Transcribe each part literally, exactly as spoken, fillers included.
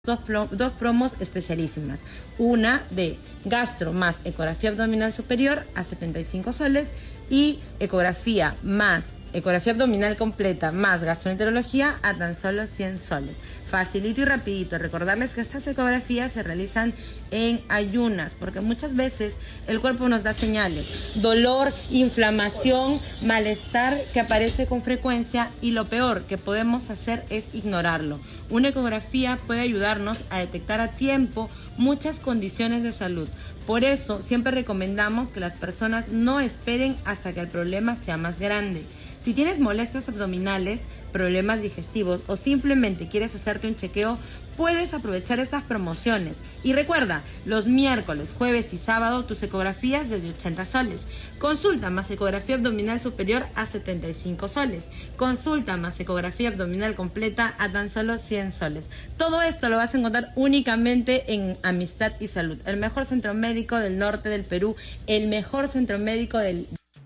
Dos, dos promos especialísimas, una de gastro más ecografía abdominal superior a setenta y cinco soles y ecografía más ecografía abdominal completa más gastroenterología a tan solo cien soles. Facilito y rapidito. Recordarles que estas ecografías se realizan en ayunas porque muchas veces el cuerpo nos da señales, dolor, inflamación, malestar que aparece con frecuencia y lo peor que podemos hacer es ignorarlo. Una ecografía puede ayudarnos a detectar a tiempo muchas condiciones de salud. Por eso siempre recomendamos que las personas no esperen hasta que el problema sea más grande. Si tienes molestias abdominales, problemas digestivos o simplemente quieres hacerte un chequeo, puedes aprovechar estas promociones. Y recuerda, los miércoles, jueves y sábado tus ecografías desde ochenta soles. Consulta más ecografía abdominal superior a setenta y cinco soles. Consulta más ecografía abdominal completa a tan solo cien soles. Todo esto lo vas a encontrar únicamente en Amistad y Salud, el mejor centro médico del norte del Perú, el mejor centro médico del...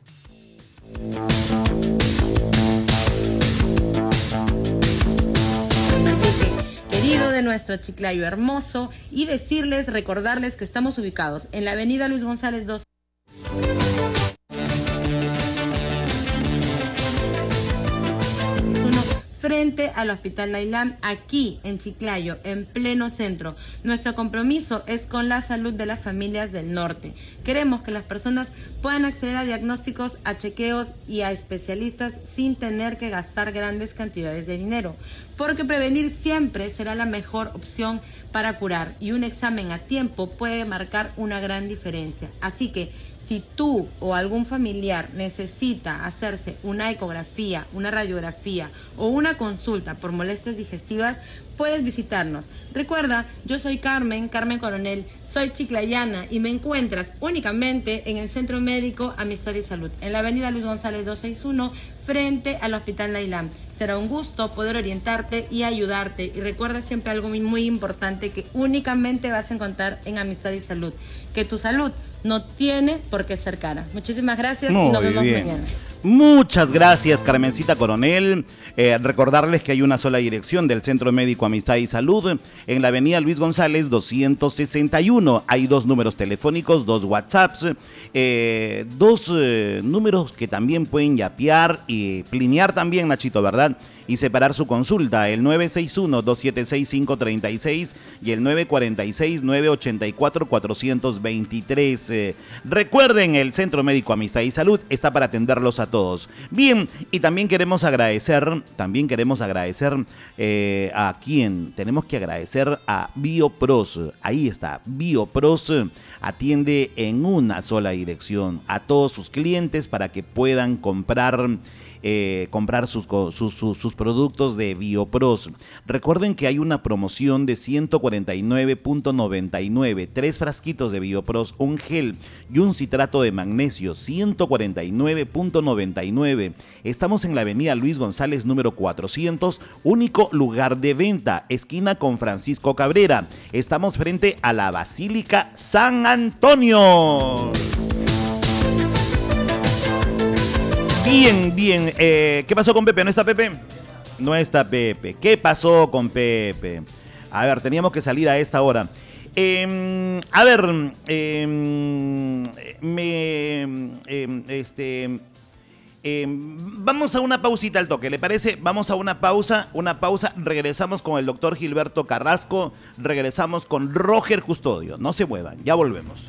de nuestro Chiclayo hermoso y decirles, recordarles que estamos ubicados en la avenida Luis González dos frente al Hospital Nailán, aquí en Chiclayo, en pleno centro. Nuestro compromiso es con la salud de las familias del norte. Queremos que las personas puedan acceder a diagnósticos, a chequeos y a especialistas sin tener que gastar grandes cantidades de dinero, porque prevenir siempre será la mejor opción para curar y un examen a tiempo puede marcar una gran diferencia. Así que si tú o algún familiar necesita hacerse una ecografía, una radiografía o una consulta por molestias digestivas, puedes visitarnos. Recuerda, yo soy Carmen, Carmen Coronel, soy chiclayana y me encuentras únicamente en el Centro Médico Amistad y Salud, en la avenida Luis González doscientos sesenta y uno, frente al Hospital Nailán. Será un gusto poder orientarte y ayudarte. Y recuerda siempre algo muy, muy importante que únicamente vas a encontrar en Amistad y Salud, que tu salud no tiene por qué ser cara. Muchísimas gracias muy y nos vemos bien. mañana. Muchas gracias, Carmencita Coronel. Eh, recordarles que hay una sola dirección del Centro Médico Amistad y Salud en la avenida Luis González doscientos sesenta y uno. Hay dos números telefónicos, dos WhatsApps, eh, dos eh, números que también pueden yapear y plinear también, Nachito, ¿verdad? Y separar su consulta, el nueve seis uno, dos siete seis, cinco tres seis y el nueve cuatro seis, nueve ocho cuatro, cuatro dos tres. Eh, recuerden, el Centro Médico Amistad y Salud está para atenderlos a todos. Bien, y también queremos agradecer, también queremos agradecer eh, a quién, tenemos que agradecer a Biopros. Ahí está, Biopros atiende en una sola dirección a todos sus clientes para que puedan comprar Eh, comprar sus, sus, sus, sus productos de Biopros. Recuerden que hay una promoción de ciento cuarenta y nueve punto noventa y nueve, tres frasquitos de Biopros, un gel y un citrato de magnesio, ciento cuarenta y nueve punto noventa y nueve. Estamos en la avenida Luis González número cuatrocientos, único lugar de venta, esquina con Francisco Cabrera. Estamos frente a la Basílica San Antonio. Bien, bien. Eh, ¿Qué pasó con Pepe? ¿No está Pepe? No está Pepe. ¿Qué pasó con Pepe? A ver, teníamos que salir a esta hora. Eh, a ver, eh, me, eh, este, eh, vamos a una pausita al toque, ¿le parece? Vamos a una pausa, una pausa. Regresamos con el doctor Gilberto Carrasco. Regresamos con Roger Custodio. No se muevan, ya volvemos.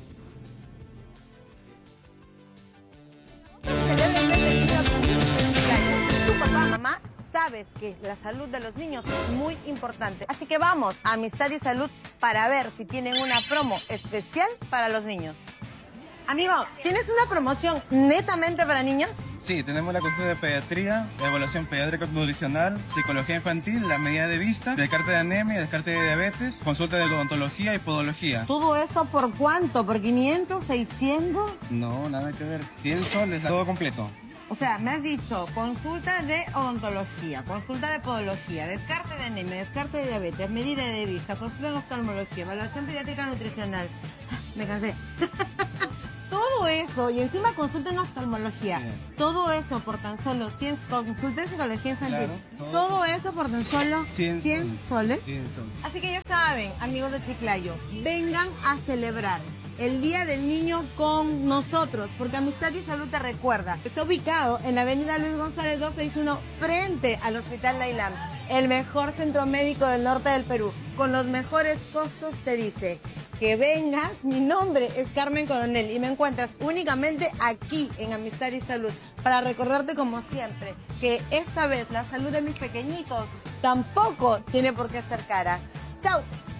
Sabes que la salud de los niños es muy importante. Así que vamos a Amistad y Salud para ver si tienen una promo especial para los niños. Amigo, ¿tienes una promoción netamente para niños? Sí, tenemos la consulta de pediatría, evaluación pediátrica nutricional, psicología infantil, la medida de vista, descarte de anemia, descarte de diabetes, consulta de odontología y podología. ¿Todo eso por cuánto? ¿Por quinientos, seiscientos? No, nada que ver. cien soles, todo completo. O sea, me has dicho consulta de odontología, consulta de podología, descarte de anemia, descarte de diabetes, medida de vista, consulta de oftalmología, evaluación pediátrica nutricional. Me cansé. Todo todo eso, y encima consulta en oftalmología, Bien. todo eso por tan solo cien, consulta en psicología infantil, Claro, todo. todo eso por tan solo cien cien soles. cien soles. Así que ya saben, amigos de Chiclayo, vengan a celebrar el Día del Niño con nosotros, porque Amistad y Salud te recuerda. Está ubicado en la avenida Luis González doscientos sesenta y uno, frente al Hospital Nailam, el mejor centro médico del norte del Perú, con los mejores costos. Te dice que vengas. Mi nombre es Carmen Coronel y me encuentras únicamente aquí en Amistad y Salud, para recordarte como siempre que esta vez la salud de mis pequeñitos tampoco tiene por qué ser cara. ¡Chao!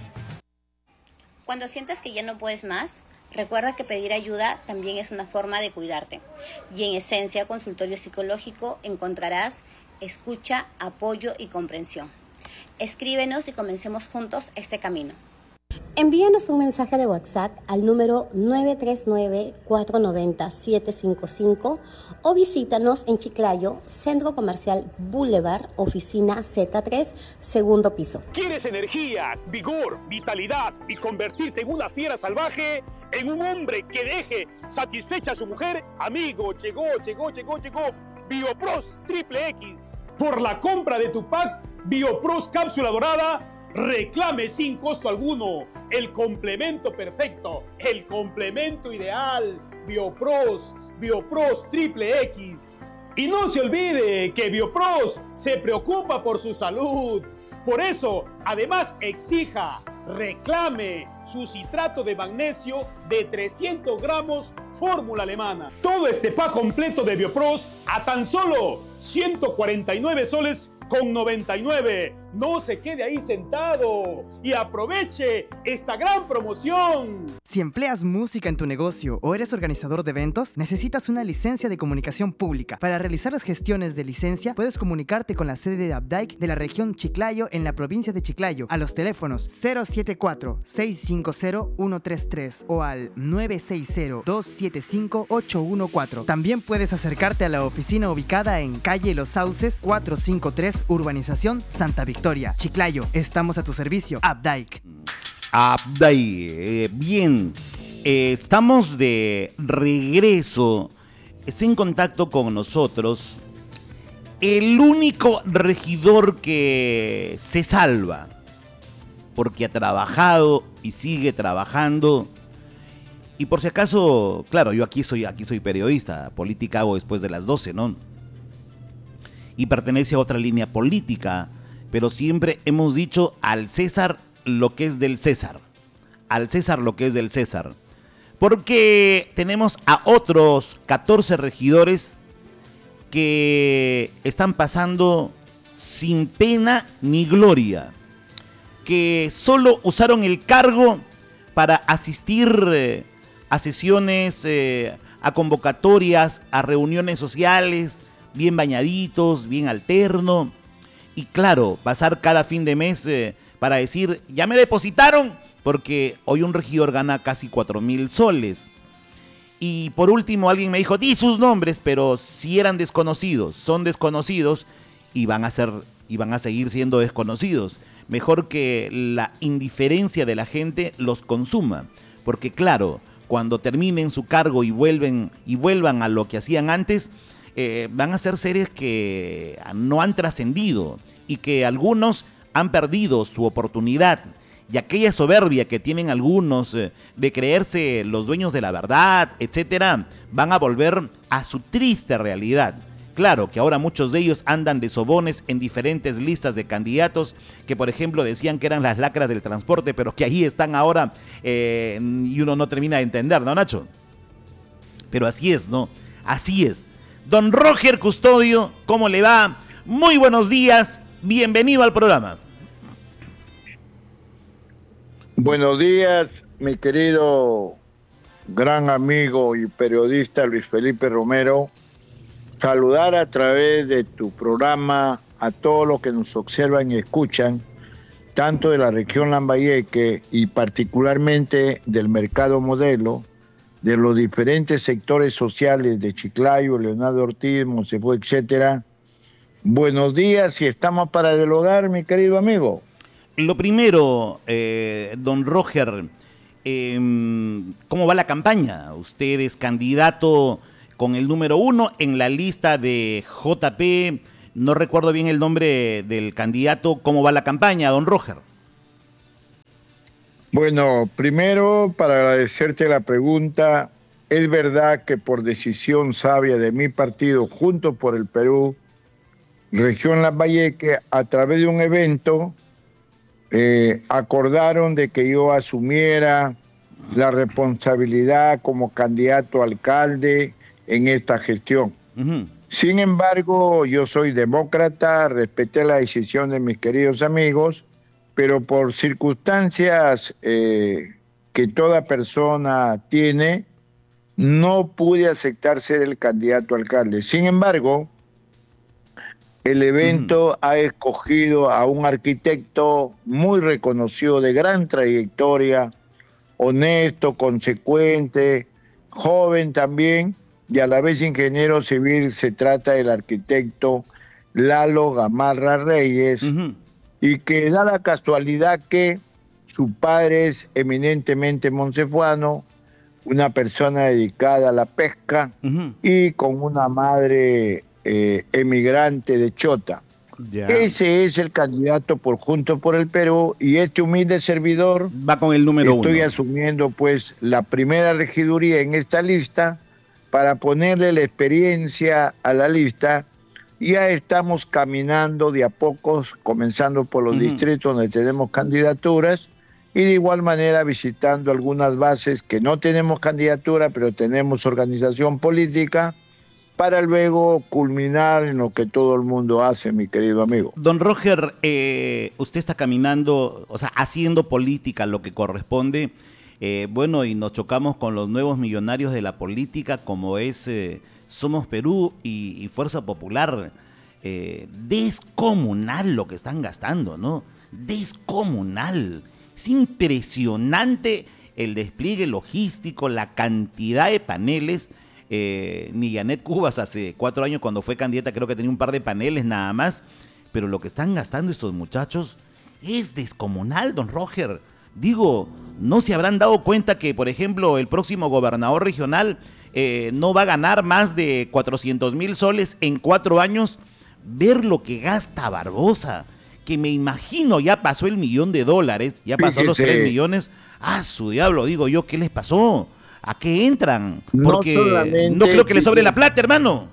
Cuando sientas que ya no puedes más, recuerda que pedir ayuda también es una forma de cuidarte. Y en Esencia Consultorio Psicológico encontrarás escucha, apoyo y comprensión. Escríbenos y comencemos juntos este camino. Envíanos un mensaje de WhatsApp al número nueve tres nueve, cuatro nueve cero, siete cinco cinco o visítanos en Chiclayo, Centro Comercial Boulevard, oficina Z tres, segundo piso. ¿Quieres energía, vigor, vitalidad y convertirte en una fiera salvaje? ¿En un hombre que deje satisfecha a su mujer? Amigo, llegó, llegó, llegó, llegó Biopros Triple X. Por la compra de tu pack Biopros Cápsula Dorada, reclame sin costo alguno el complemento perfecto, el complemento ideal, Biopros, Biopros Triple X. Y no se olvide que Biopros se preocupa por su salud. Por eso, además, exija, reclame su citrato de magnesio de trescientos gramos, fórmula alemana. Todo este pack completo de Biopros a tan solo ciento cuarenta y nueve soles con noventa y nueve. No se quede ahí sentado y aproveche esta gran promoción. Si empleas música en tu negocio o eres organizador de eventos, necesitas una licencia de comunicación pública. Para realizar las gestiones de licencia, puedes comunicarte con la sede de Abdaic de la región Chiclayo en la provincia de Chiclayo a los teléfonos cero siete cuatro, seis cinco cero, uno tres tres o al nueve seis cero, dos siete cinco, ocho uno cuatro. También puedes acercarte a la oficina ubicada en calle Los Sauces cuatrocientos cincuenta y tres, Urbanización Santa Victoria, Chiclayo. Estamos a tu servicio, Abdaic. Abdaic, eh, bien, eh, estamos de regreso. Está en contacto con nosotros el único regidor que se salva, porque ha trabajado y sigue trabajando. Y por si acaso, claro, yo aquí soy, aquí soy periodista, política hago después de las doce, ¿no? Y pertenece a otra línea política, pero siempre hemos dicho al César lo que es del César, al César lo que es del César, porque tenemos a otros catorce regidores que están pasando sin pena ni gloria, que solo usaron el cargo para asistir eh, a sesiones, eh, a convocatorias, a reuniones sociales, bien bañaditos, bien alterno, y claro, pasar cada fin de mes eh, para decir, ya me depositaron, porque hoy un regidor gana casi cuatro mil soles. Y por último alguien me dijo, di sus nombres, pero si eran desconocidos, son desconocidos y van a ser, y van a seguir siendo desconocidos. Mejor que la indiferencia de la gente los consuma, porque claro, cuando terminen su cargo y vuelven y vuelvan a lo que hacían antes, Eh, van a ser seres que no han trascendido y que algunos han perdido su oportunidad, y aquella soberbia que tienen algunos eh, de creerse los dueños de la verdad, etcétera, van a volver a su triste realidad. Claro que ahora muchos de ellos andan de sobones en diferentes listas de candidatos que, por ejemplo, decían que eran las lacras del transporte, pero que ahí están ahora eh, y uno no termina de entender, ¿no, Nacho? Pero así es, ¿no? Así es. Don Roger Custodio, ¿cómo le va? Muy buenos días, bienvenido al programa. Buenos días, mi querido gran amigo y periodista Luis Felipe Romero. Saludar a través de tu programa a todos los que nos observan y escuchan, tanto de la región Lambayeque y particularmente del mercado modelo, de los diferentes sectores sociales de Chiclayo, Leonardo Ortiz, Monsefú, etcétera. Buenos días y estamos para dialogar, mi querido amigo. Lo primero, eh, don Roger, eh, ¿cómo va la campaña? Usted es candidato con el número uno en la lista de J P. No recuerdo bien el nombre del candidato. ¿Cómo va la campaña, don Roger? Bueno, primero, para agradecerte la pregunta, es verdad que por decisión sabia de mi partido, Juntos por el Perú, Región Lambayeque, a través de un evento, eh, acordaron de que yo asumiera la responsabilidad como candidato a alcalde en esta gestión. Uh-huh. Sin embargo, yo soy demócrata, respeté la decisión de mis queridos amigos, pero por circunstancias eh, que toda persona tiene, no pude aceptar ser el candidato a alcalde. Sin embargo, el evento uh-huh. ha escogido a un arquitecto muy reconocido, de gran trayectoria, honesto, consecuente, joven también, y a la vez ingeniero civil. Se trata del arquitecto Lalo Gamarra Reyes, uh-huh. y que da la casualidad que su padre es eminentemente monsefuano, una persona dedicada a la pesca, uh-huh. y con una madre eh, emigrante de Chota. Ya. Ese es el candidato por Juntos por el Perú, y este humilde servidor va con el número estoy uno. asumiendo pues la primera regiduría en esta lista para ponerle la experiencia a la lista. Ya estamos caminando de a pocos, comenzando por los uh-huh. distritos donde tenemos candidaturas, y de igual manera visitando algunas bases que no tenemos candidatura, pero tenemos organización política, para luego culminar en lo que todo el mundo hace, mi querido amigo. Don Roger, eh, usted está caminando, o sea, haciendo política, lo que corresponde, eh, bueno, y nos chocamos con los nuevos millonarios de la política, como es eh, Somos Perú y, y Fuerza Popular. Eh, descomunal lo que están gastando, ¿no? Descomunal. Es impresionante el despliegue logístico, la cantidad de paneles. Eh, ni Janet Cubas hace cuatro años cuando fue candidata creo que tenía un par de paneles nada más, pero lo que están gastando estos muchachos es descomunal, don Roger. Digo, ¿no se habrán dado cuenta que, por ejemplo, el próximo gobernador regional eh, no va a ganar más de cuatrocientos mil soles en cuatro años? Ver lo que gasta Barbosa, que me imagino ya pasó el millón de dólares, ya pasó Fíjese. los tres millones. ¡Ah, su diablo! Digo yo, ¿qué les pasó? ¿A qué entran? Porque no, no creo que les sobre la plata, hermano.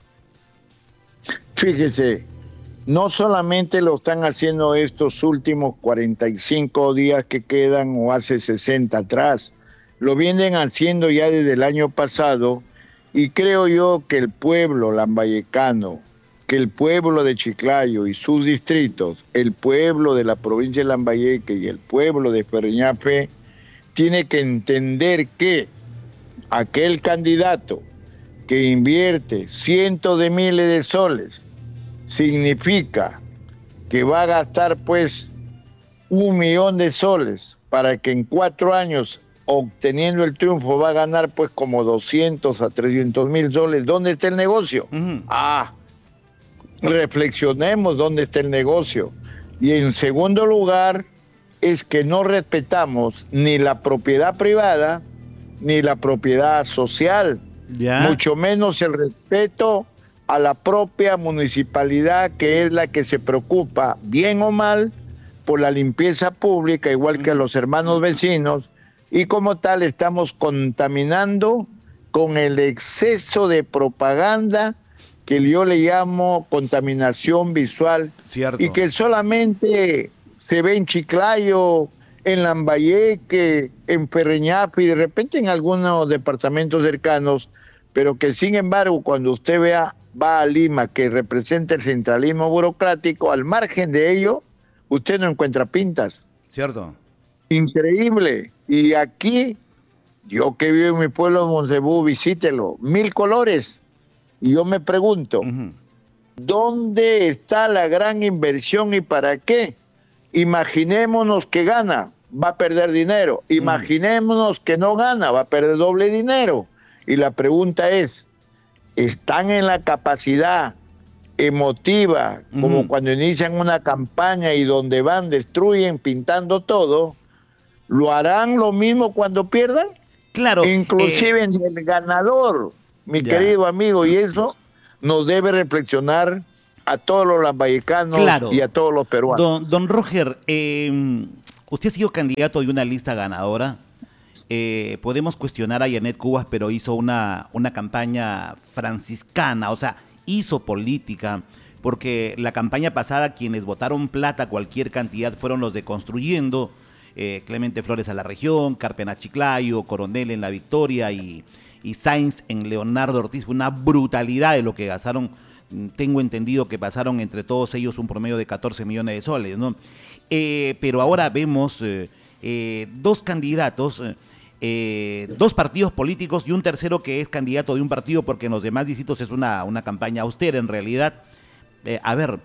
Fíjese, no solamente lo están haciendo estos últimos cuarenta y cinco días que quedan o hace sesenta atrás, lo vienen haciendo ya desde el año pasado, y creo yo que el pueblo lambayecano, que el pueblo de Chiclayo y sus distritos, el pueblo de la provincia de Lambayeque y el pueblo de Pereñafe, tiene que entender que aquel candidato que invierte cientos de miles de soles significa que va a gastar pues un millón de soles para que en cuatro años, obteniendo el triunfo, va a ganar pues como doscientos a trescientos mil soles. ¿Dónde está el negocio? Uh-huh. Ah, reflexionemos dónde está el negocio. Y en segundo lugar, es que no respetamos ni la propiedad privada ni la propiedad social, ¿Ya? mucho menos el respeto a la propia municipalidad, que es la que se preocupa, bien o mal, por la limpieza pública, igual que a los hermanos vecinos, y como tal estamos contaminando con el exceso de propaganda que yo le llamo contaminación visual, Cierto. y que solamente se ve en Chiclayo, en Lambayeque, en Pereñafe y de repente en algunos departamentos cercanos, pero que sin embargo cuando usted vea, va a Lima, que representa el centralismo burocrático, al margen de ello, usted no encuentra pintas. Cierto. Increíble. Y aquí, yo que vivo en mi pueblo de Monsebú, visítelo, mil colores. Y yo me pregunto, uh-huh. ¿dónde está la gran inversión y para qué? Imaginémonos que gana, va a perder dinero. Imaginémonos que no gana, va a perder doble dinero. Y la pregunta es, ¿están en la capacidad emotiva, como uh-huh. cuando inician una campaña y donde van, destruyen, pintando todo? ¿lo harán lo mismo cuando pierdan? Claro. Inclusive eh, el ganador, mi ya. querido amigo, y eso nos debe reflexionar a todos los lambayecanos Claro. y a todos los peruanos. Don, don Roger, eh, usted ha sido candidato de una lista ganadora. Eh, podemos cuestionar a Yanet Cubas, pero hizo una, una campaña franciscana, o sea, hizo política, porque la campaña pasada quienes votaron plata, cualquier cantidad, fueron los de Construyendo, eh, Clemente Flores a la región, Carpena Chiclayo, Coronel en La Victoria y, y Sainz en Leonardo Ortiz. Fue una brutalidad de lo que gastaron. Tengo entendido que pasaron entre todos ellos un promedio de catorce millones de soles, ¿no? Eh, pero ahora vemos eh, eh, dos candidatos, eh, dos partidos políticos y un tercero que es candidato de un partido, porque en los demás distritos es una, una campaña austera en realidad. Eh, a ver,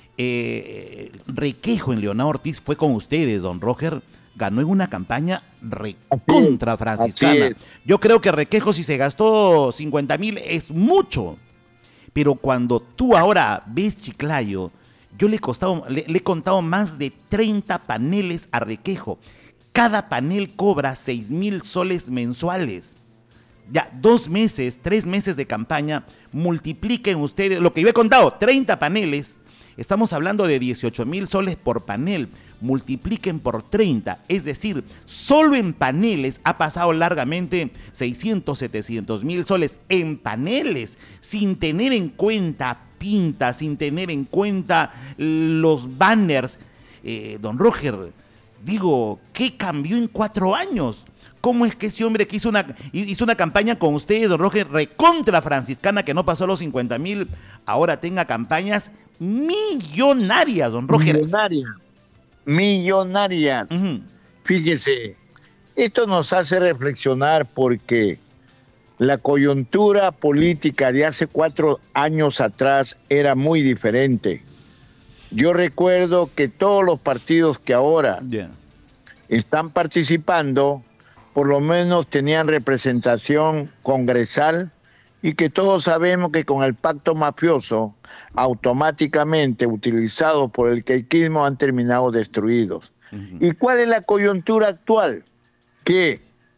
eh, Requejo en Leonardo Ortiz fue con ustedes, don Roger, ganó en una campaña recontra franciscana. Yo creo que Requejo, si se gastó cincuenta mil, es mucho. Pero cuando tú ahora ves Chiclayo, yo le he, costado, le, le he contado más de treinta paneles a Requejo. Cada panel cobra seis mil soles mensuales. Ya, dos meses, tres meses de campaña, multipliquen ustedes, lo que yo he contado, treinta paneles, estamos hablando de dieciocho mil soles por panel, multipliquen por treinta, es decir, solo en paneles ha pasado largamente seiscientos, setecientos mil soles en paneles, sin tener en cuenta pintas, sin tener en cuenta los banners. Eh, don Roger, digo, ¿qué cambió en cuatro años? ¿Cómo es que ese hombre que hizo una, hizo una campaña con ustedes, don Roger, recontra franciscana, que no pasó los cincuenta mil, ahora tenga campañas millonarias, don Roger? Millonarias. Millonarias. Uh-huh. Fíjese, esto nos hace reflexionar porque la coyuntura política de hace cuatro años atrás era muy diferente. Yo recuerdo que todos los partidos que ahora yeah. están participando, por lo menos tenían representación congresal, y que todos sabemos que con el pacto mafioso, automáticamente utilizados por el queiquismo, han terminado destruidos. Uh-huh. ¿Y cuál es la coyuntura actual? Que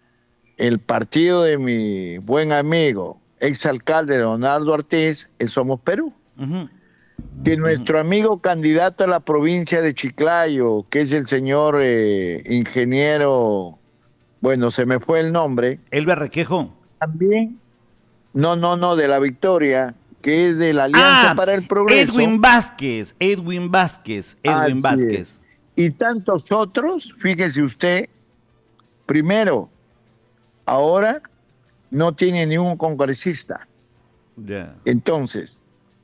el partido de mi buen amigo, exalcalde Leonardo Ortiz, es Somos Perú. Uh-huh. Que nuestro uh-huh. amigo candidato a la provincia de Chiclayo, que es el señor eh, ingeniero, bueno, se me fue el nombre. ¿Elber Requejo? También, no, no, no, de La Victoria, que es de la Alianza ah, para el Progreso. Edwin Vázquez, Edwin Vázquez, Edwin Así Vázquez. Es. Y tantos otros, fíjese usted, primero, ahora no tiene ni un congresista. Yeah. Entonces,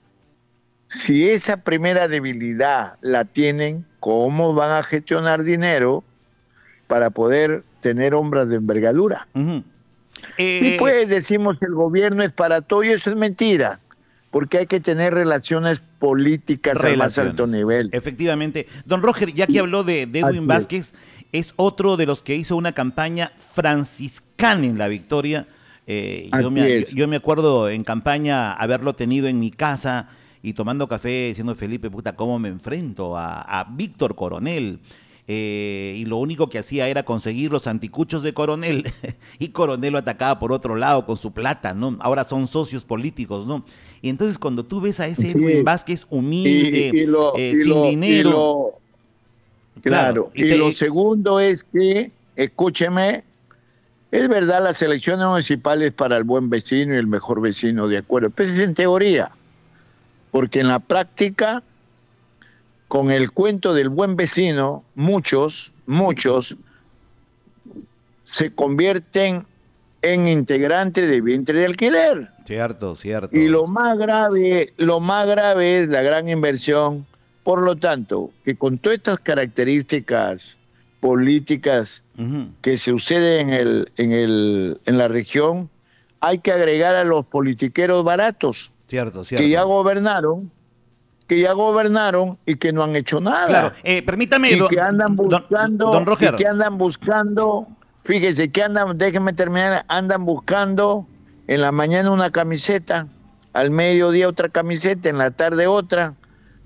si esa primera debilidad la tienen, ¿cómo van a gestionar dinero para poder tener hombres de envergadura? Uh-huh. Eh, y pues decimos que el gobierno es para todo, y eso es mentira, porque hay que tener relaciones políticas relaciones. al más alto nivel. Efectivamente. Don Roger, ya que habló de, de Edwin Así Vázquez, es. es otro de los que hizo una campaña franciscana en La Victoria. Eh, yo, me, yo, yo me acuerdo en campaña haberlo tenido en mi casa y tomando café diciendo, Felipe, puta, ¿cómo me enfrento a, a Víctor Coronel? Eh, y lo único que hacía era conseguir los anticuchos de Coronel y Coronel lo atacaba por otro lado con su plata, ¿no? Ahora son socios políticos, ¿no? Y entonces cuando tú ves a ese sí. Edwin Vázquez humilde, y, y lo, eh, sin lo, dinero... Y lo, claro, y, y te, lo segundo es que, escúcheme, es verdad, las elecciones municipales para el buen vecino y el mejor vecino, de acuerdo, pero es en teoría, porque en la práctica... Con el cuento del buen vecino, muchos, muchos se convierten en integrantes de vientre de alquiler. Cierto, cierto. Y lo más grave, lo más grave es la gran inversión. Por lo tanto, que con todas estas características políticas uh-huh. que se suceden en el, en el, en la región, hay que agregar a los politiqueros baratos. Cierto, cierto. Que ya gobernaron. que ya gobernaron y que no han hecho nada. Claro, eh, permítame, y don, que andan buscando, don, don Roger. Y que andan buscando, fíjese que andan, déjenme terminar, andan buscando en la mañana una camiseta, al mediodía otra camiseta, en la tarde otra,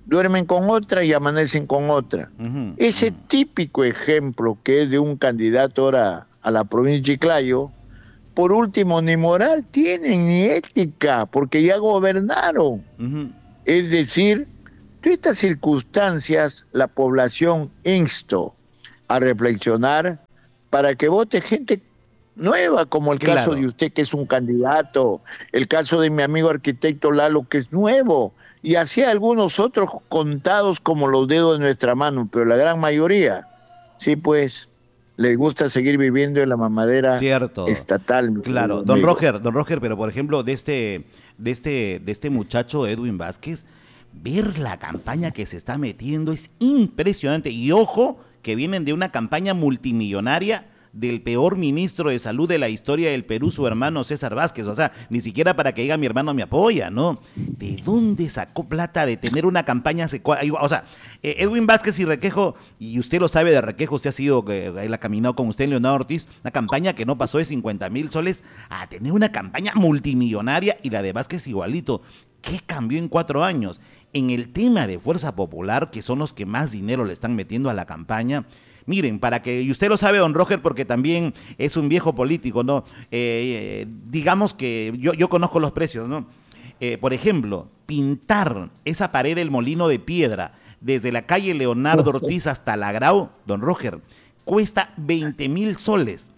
duermen con otra y amanecen con otra. Uh-huh, Ese uh-huh. típico ejemplo que es de un candidato ahora a la provincia de Chiclayo, por último, ni moral tienen, ni ética, porque ya gobernaron. Uh-huh. Es decir, todas estas circunstancias, la población insto a reflexionar para que vote gente nueva, como el claro. caso de usted, que es un candidato, el caso de mi amigo arquitecto Lalo, que es nuevo, y así algunos otros contados como los dedos de nuestra mano, pero la gran mayoría, sí, pues, les gusta seguir viviendo en la mamadera Cierto. estatal. Claro, don amigo. Roger, don Roger, pero por ejemplo, de este, de este, de este muchacho Edwin Vázquez, ver la campaña que se está metiendo es impresionante, y ojo, que vienen de una campaña multimillonaria del peor ministro de salud de la historia del Perú, su hermano César Vázquez. O sea, ni siquiera para que diga mi hermano me apoya, ¿no? ¿De dónde sacó plata de tener una campaña secuada? O sea, Edwin Vázquez y Requejo, y usted lo sabe de Requejo, usted ha sido, él ha caminado con usted en Leonardo Ortiz, una campaña que no pasó de cincuenta mil soles a tener una campaña multimillonaria, y la de Vázquez igualito. ¿Qué cambió en cuatro años? En el tema de Fuerza Popular, que son los que más dinero le están metiendo a la campaña, miren, para que, y usted lo sabe, don Roger, porque también es un viejo político, ¿no? Eh, eh, digamos que yo, yo conozco los precios, ¿no? Eh, por ejemplo, pintar esa pared del Molino de Piedra desde la calle Leonardo Ortiz hasta la Grau, don Roger, cuesta veinte mil soles.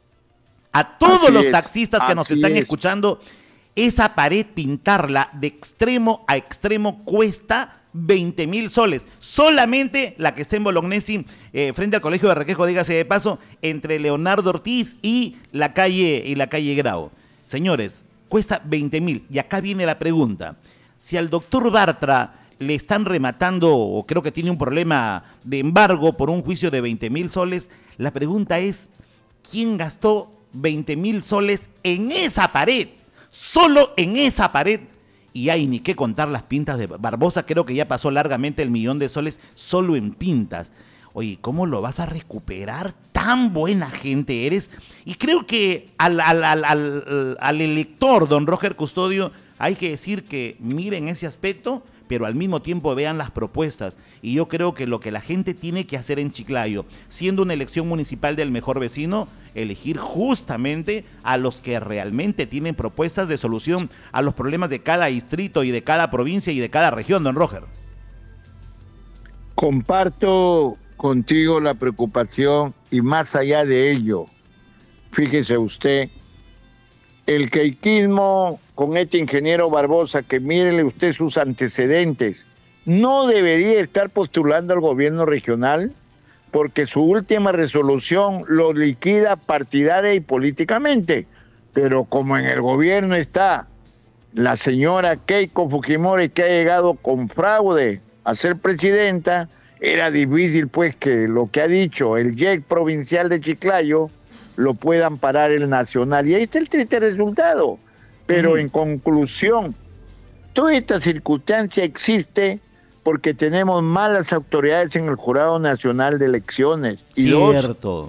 A todos así los taxistas es, que nos están es. escuchando, esa pared pintarla de extremo a extremo cuesta veinte mil soles. Solamente la que está en Bolognesi, eh, frente al Colegio de Requejo, dígase de paso, entre Leonardo Ortiz y la calle, y la calle Grau. Señores, cuesta veinte mil. Y acá viene la pregunta. Si al doctor Bartra le están rematando, o creo que tiene un problema de embargo por un juicio de veinte mil soles, la pregunta es, ¿quién gastó veinte mil soles en esa pared? Solo en esa pared. Y hay ni qué contar las pintas de Barbosa, creo que ya pasó largamente el millón de soles solo en pintas. Oye, ¿cómo lo vas a recuperar? Tan buena gente eres. Y creo que al, al, al, al, al elector, don Roger Custodio, hay que decir que miren ese aspecto, pero al mismo tiempo vean las propuestas. Y yo creo que lo que la gente tiene que hacer en Chiclayo, siendo una elección municipal del mejor vecino, elegir justamente a los que realmente tienen propuestas de solución a los problemas de cada distrito y de cada provincia y de cada región, don Roger. Comparto contigo la preocupación, y más allá de ello, fíjese usted, el queiquismo con este ingeniero Barbosa, que mírele usted sus antecedentes, no debería estar postulando al gobierno regional, porque su última resolución lo liquida partidaria y políticamente. Pero como en el gobierno está la señora Keiko Fujimori, que ha llegado con fraude a ser presidenta, era difícil pues que lo que ha dicho el Y E C provincial de Chiclayo lo puedan parar el nacional. Y ahí está el triste resultado. Pero mm. en conclusión, toda esta circunstancia existe porque tenemos malas autoridades en el Jurado Nacional de Elecciones. Y Cierto. Dos,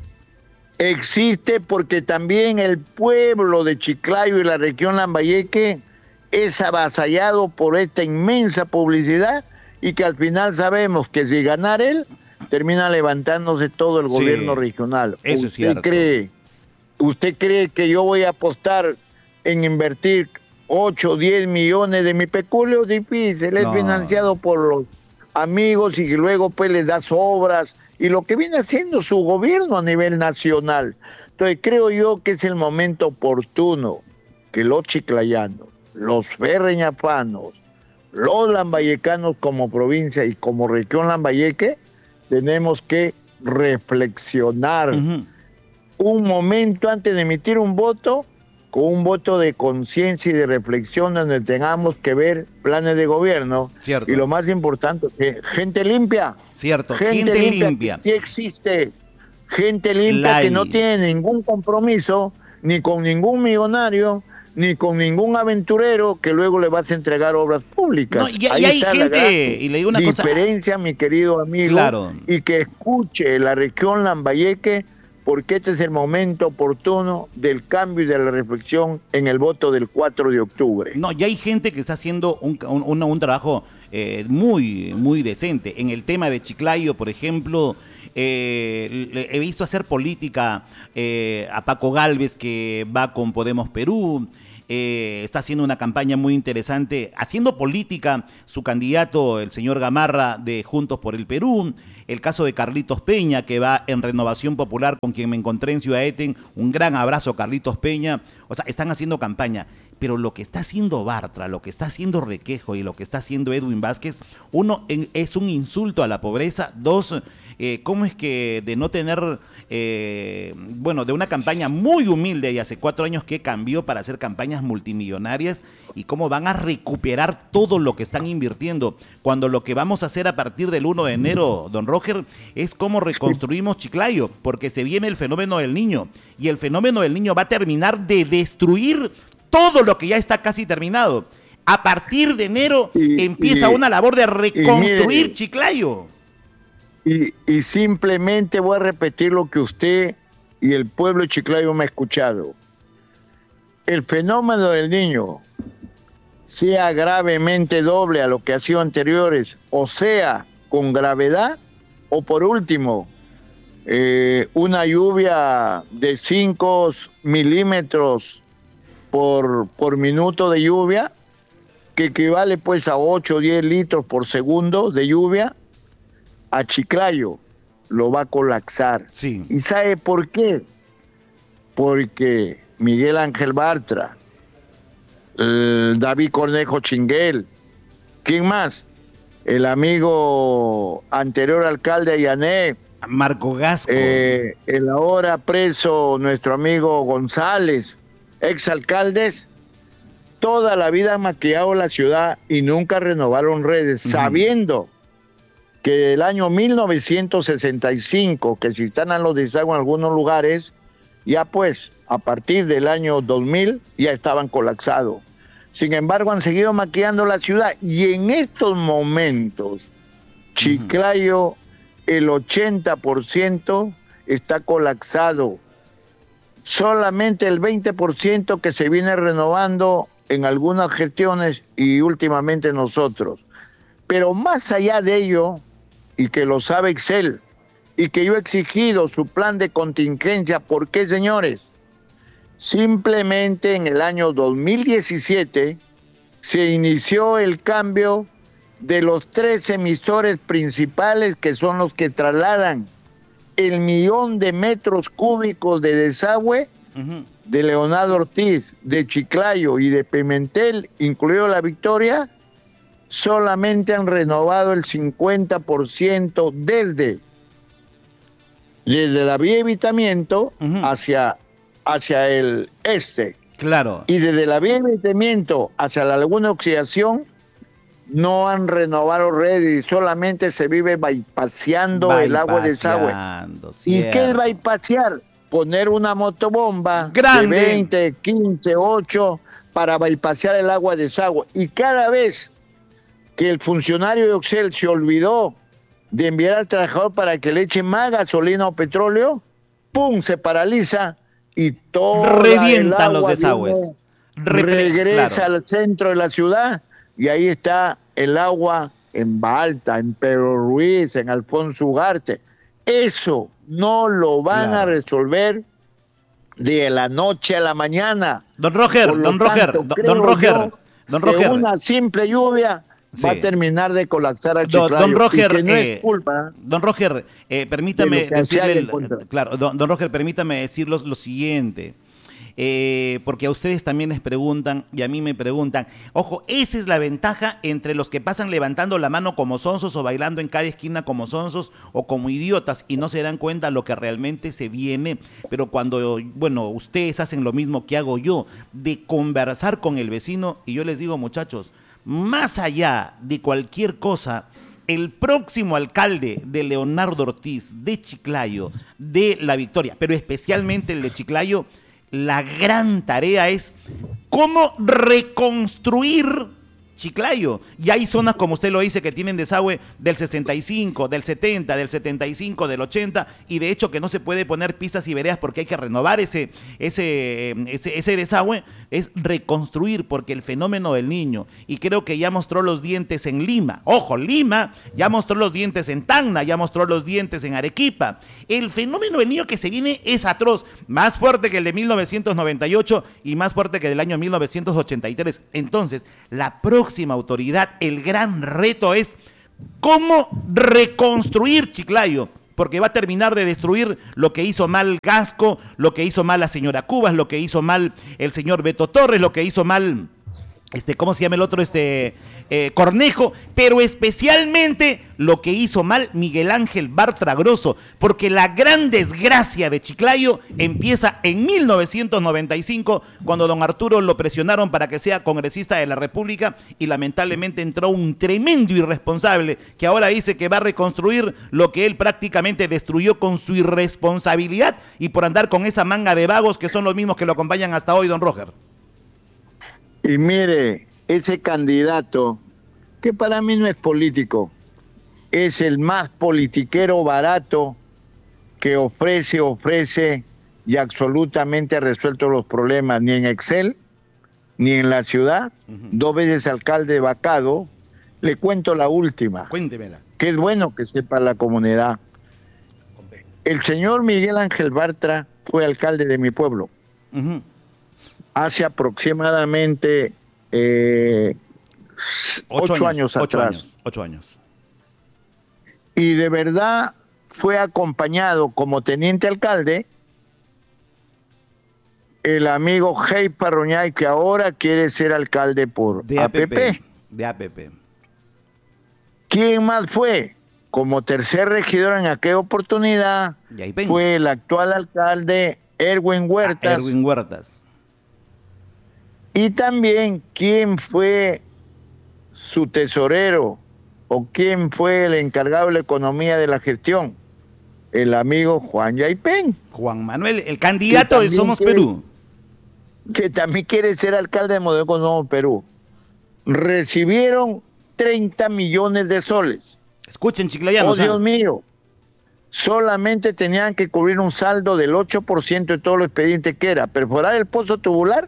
existe porque también el pueblo de Chiclayo y la región Lambayeque es avasallado por esta inmensa publicidad, y que al final sabemos que si ganar él, termina levantándose todo el sí, gobierno regional. Eso ¿Usted es cierto. cree, ¿Usted cree que yo voy a apostar en invertir ocho o diez millones de mi peculio? Difícil, es no. financiado por los amigos y luego pues les das obras y lo que viene haciendo su gobierno a nivel nacional. Entonces creo yo que es el momento oportuno que los chiclayanos, los ferreñapanos, los lambayecanos como provincia y como región Lambayeque, tenemos que reflexionar uh-huh. un momento antes de emitir un voto, con un voto de conciencia y de reflexión, donde tengamos que ver planes de gobierno. Cierto. Y lo más importante, que gente limpia. Cierto, gente, gente limpia. limpia. Sí existe gente limpia La... que no tiene ningún compromiso, ni con ningún millonario, ni con ningún aventurero que luego le vas a entregar obras públicas. No, y, Ahí y hay está gente, la y le digo una diferencia, cosa. mi querido amigo, claro. y que escuche la región Lambayeque, porque este es el momento oportuno del cambio y de la reflexión en el voto del cuatro de octubre. No, ya hay gente que está haciendo un, un, un, un trabajo eh, muy, muy decente. En el tema de Chiclayo, por ejemplo, eh, he visto hacer política eh, a Paco Gálvez, que va con Podemos Perú. Eh, está haciendo una campaña muy interesante, haciendo política su candidato, el señor Gamarra, de Juntos por el Perú. El caso de Carlitos Peña, que va en Renovación Popular, con quien me encontré en Ciudad Eten. Un gran abrazo, Carlitos Peña. O sea, están haciendo campaña. Pero lo que está haciendo Bartra, lo que está haciendo Requejo y lo que está haciendo Edwin Vázquez, uno, en, es un insulto a la pobreza. Dos, eh, ¿cómo es que de no tener, eh, bueno, de una campaña muy humilde y hace cuatro años que cambió para hacer campañas multimillonarias, y cómo van a recuperar todo lo que están invirtiendo, cuando lo que vamos a hacer a partir del uno de enero, don Roger, es cómo reconstruimos Chiclayo, porque se viene el fenómeno del Niño, y el fenómeno del Niño va a terminar de destruir todo lo que ya está casi terminado. A partir de enero y, empieza y, una labor de reconstruir mire, Chiclayo. Y, y simplemente voy a repetir lo que usted y el pueblo de Chiclayo me ha escuchado. El fenómeno del Niño, sea gravemente doble a lo que ha sido anteriores, o sea, con gravedad, o por último, eh, una lluvia de cinco milímetros Por, por minuto de lluvia, que equivale pues a ocho o diez litros por segundo de lluvia, a Chiclayo lo va a colapsar. Sí. ¿Y sabe por qué? Porque Miguel Ángel Bartra, el David Cornejo Chinguel, ¿quién más? El amigo anterior alcalde Ayané, Marco Gasco, eh, el ahora preso nuestro amigo González, exalcaldes, toda la vida han maquillado la ciudad y nunca renovaron redes, uh-huh. sabiendo que el año mil novecientos sesenta y cinco, que si están a los desagües en algunos lugares, ya pues, a partir del año dos mil, ya estaban colapsados. Sin embargo, han seguido maquillando la ciudad, y en estos momentos, Chiclayo, uh-huh. el ochenta por ciento está colapsado. Solamente el veinte por ciento que se viene renovando en algunas gestiones y últimamente nosotros. Pero más allá de ello, y que lo sabe Excel, y que yo he exigido su plan de contingencia, ¿por qué, señores? Simplemente en el año dos mil diecisiete se inició el cambio de los tres emisores principales, que son los que trasladan el millón de metros cúbicos de desagüe uh-huh. de Leonardo Ortiz, de Chiclayo y de Pimentel, incluido La Victoria. Solamente han renovado el cincuenta por ciento desde, desde la vía de evitamiento uh-huh. hacia, hacia el este. Claro. Y desde la vía de evitamiento hacia la laguna de oxidación no han renovado redes, y solamente se vive bypaseando el agua de desagüe. ¿Y qué es bypasear? Poner una motobomba grande de veinte, quince, ocho para bypasear el agua de desagüe. Y cada vez que el funcionario de Oxel se olvidó de enviar al trabajador para que le eche más gasolina o petróleo, ¡pum!, se paraliza y todo revientan los desagües. Re regresa claro. al centro de la ciudad. Y ahí está el agua en Balta, en Pedro Ruiz, en Alfonso Ugarte. Eso no lo van claro. a resolver de la noche a la mañana. Don Roger, don tanto, Roger, don, don Roger, don Roger. Una simple lluvia sí. va a terminar de colapsar al Chiclayo. Don, don Roger, y que no eh, es culpa. Don Roger, eh, permítame de decirle, claro, don, don Roger, permítame decirles lo siguiente. Eh, porque a ustedes también les preguntan y a mí me preguntan. Ojo, esa es la ventaja entre los que pasan levantando la mano como sonsos o bailando en cada esquina como sonsos o como idiotas y no se dan cuenta lo que realmente se viene. Pero cuando, bueno, ustedes hacen lo mismo que hago yo, de conversar con el vecino, y yo les digo, muchachos, más allá de cualquier cosa, el próximo alcalde de Leonardo Ortiz, de Chiclayo, de La Victoria, pero especialmente el de Chiclayo, la gran tarea es cómo reconstruir Chiclayo. Y hay zonas, como usted lo dice, que tienen desagüe del sesenta y cinco, del setenta, del setenta y cinco, del ochenta, y de hecho que no se puede poner pistas y veredas porque hay que renovar ese, ese, ese, ese desagüe. Es reconstruir, porque el fenómeno del Niño, y creo que ya mostró los dientes en Lima, ojo, Lima, ya mostró los dientes en Tacna, ya mostró los dientes en Arequipa. El fenómeno del Niño que se viene es atroz, más fuerte que el de mil novecientos noventa y ocho y más fuerte que del año mil novecientos ochenta y tres. Entonces, la próxima autoridad, el gran reto es cómo reconstruir Chiclayo, porque va a terminar de destruir lo que hizo mal Gasco, lo que hizo mal la señora Cubas, lo que hizo mal el señor Beto Torres, lo que hizo mal, este, ¿cómo se llama el otro? Este, eh, Cornejo, pero especialmente lo que hizo mal Miguel Ángel Bartra Grosso, porque la gran desgracia de Chiclayo empieza en mil novecientos noventa y cinco, cuando don Arturo lo presionaron para que sea congresista de la República, y lamentablemente entró un tremendo irresponsable que ahora dice que va a reconstruir lo que él prácticamente destruyó con su irresponsabilidad y por andar con esa manga de vagos que son los mismos que lo acompañan hasta hoy, don Roger. Y mire, ese candidato, que para mí no es político, es el más politiquero barato que ofrece, ofrece y absolutamente ha resuelto los problemas, ni en Excel, ni en la ciudad. Uh-huh. Dos veces alcalde vacado. Le cuento la última. Cuéntemela. Que es bueno que sepa la comunidad. El señor Miguel Ángel Bartra fue alcalde de mi pueblo. Uh-huh. Hace aproximadamente eh, ocho, ocho años, años ocho atrás. Años, ocho años. Y de verdad fue acompañado como teniente alcalde el amigo Hey Parroñay, que ahora quiere ser alcalde por de A P P. De A P P. ¿Quién más fue? Como tercer regidor en aquella oportunidad, fue el actual alcalde Erwin Huertas. Ah, Erwin Huertas. Y también quién fue su tesorero o quién fue el encargado de la economía de la gestión, el amigo Juan Yaipen. Juan Manuel, el candidato de Somos quiere, Perú. Que también quiere ser alcalde de Modelo Somos Perú. Recibieron treinta millones de soles. Escuchen, chiclayanos. Oh, Dios mío. Solamente tenían que cubrir un saldo del ocho por ciento de todo lo expediente que era perforar el pozo tubular,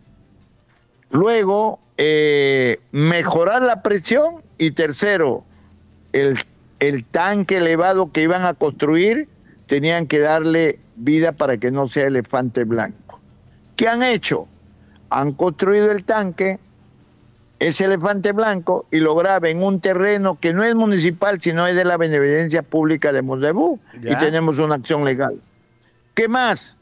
luego eh, mejorar la presión y tercero, el, el tanque elevado que iban a construir tenían que darle vida para que no sea elefante blanco. ¿Qué han hecho? Han construido el tanque, ese elefante blanco, y lo graba en un terreno que no es municipal, sino es de la beneficencia pública de Mondebú, y tenemos una acción legal. ¿Qué más?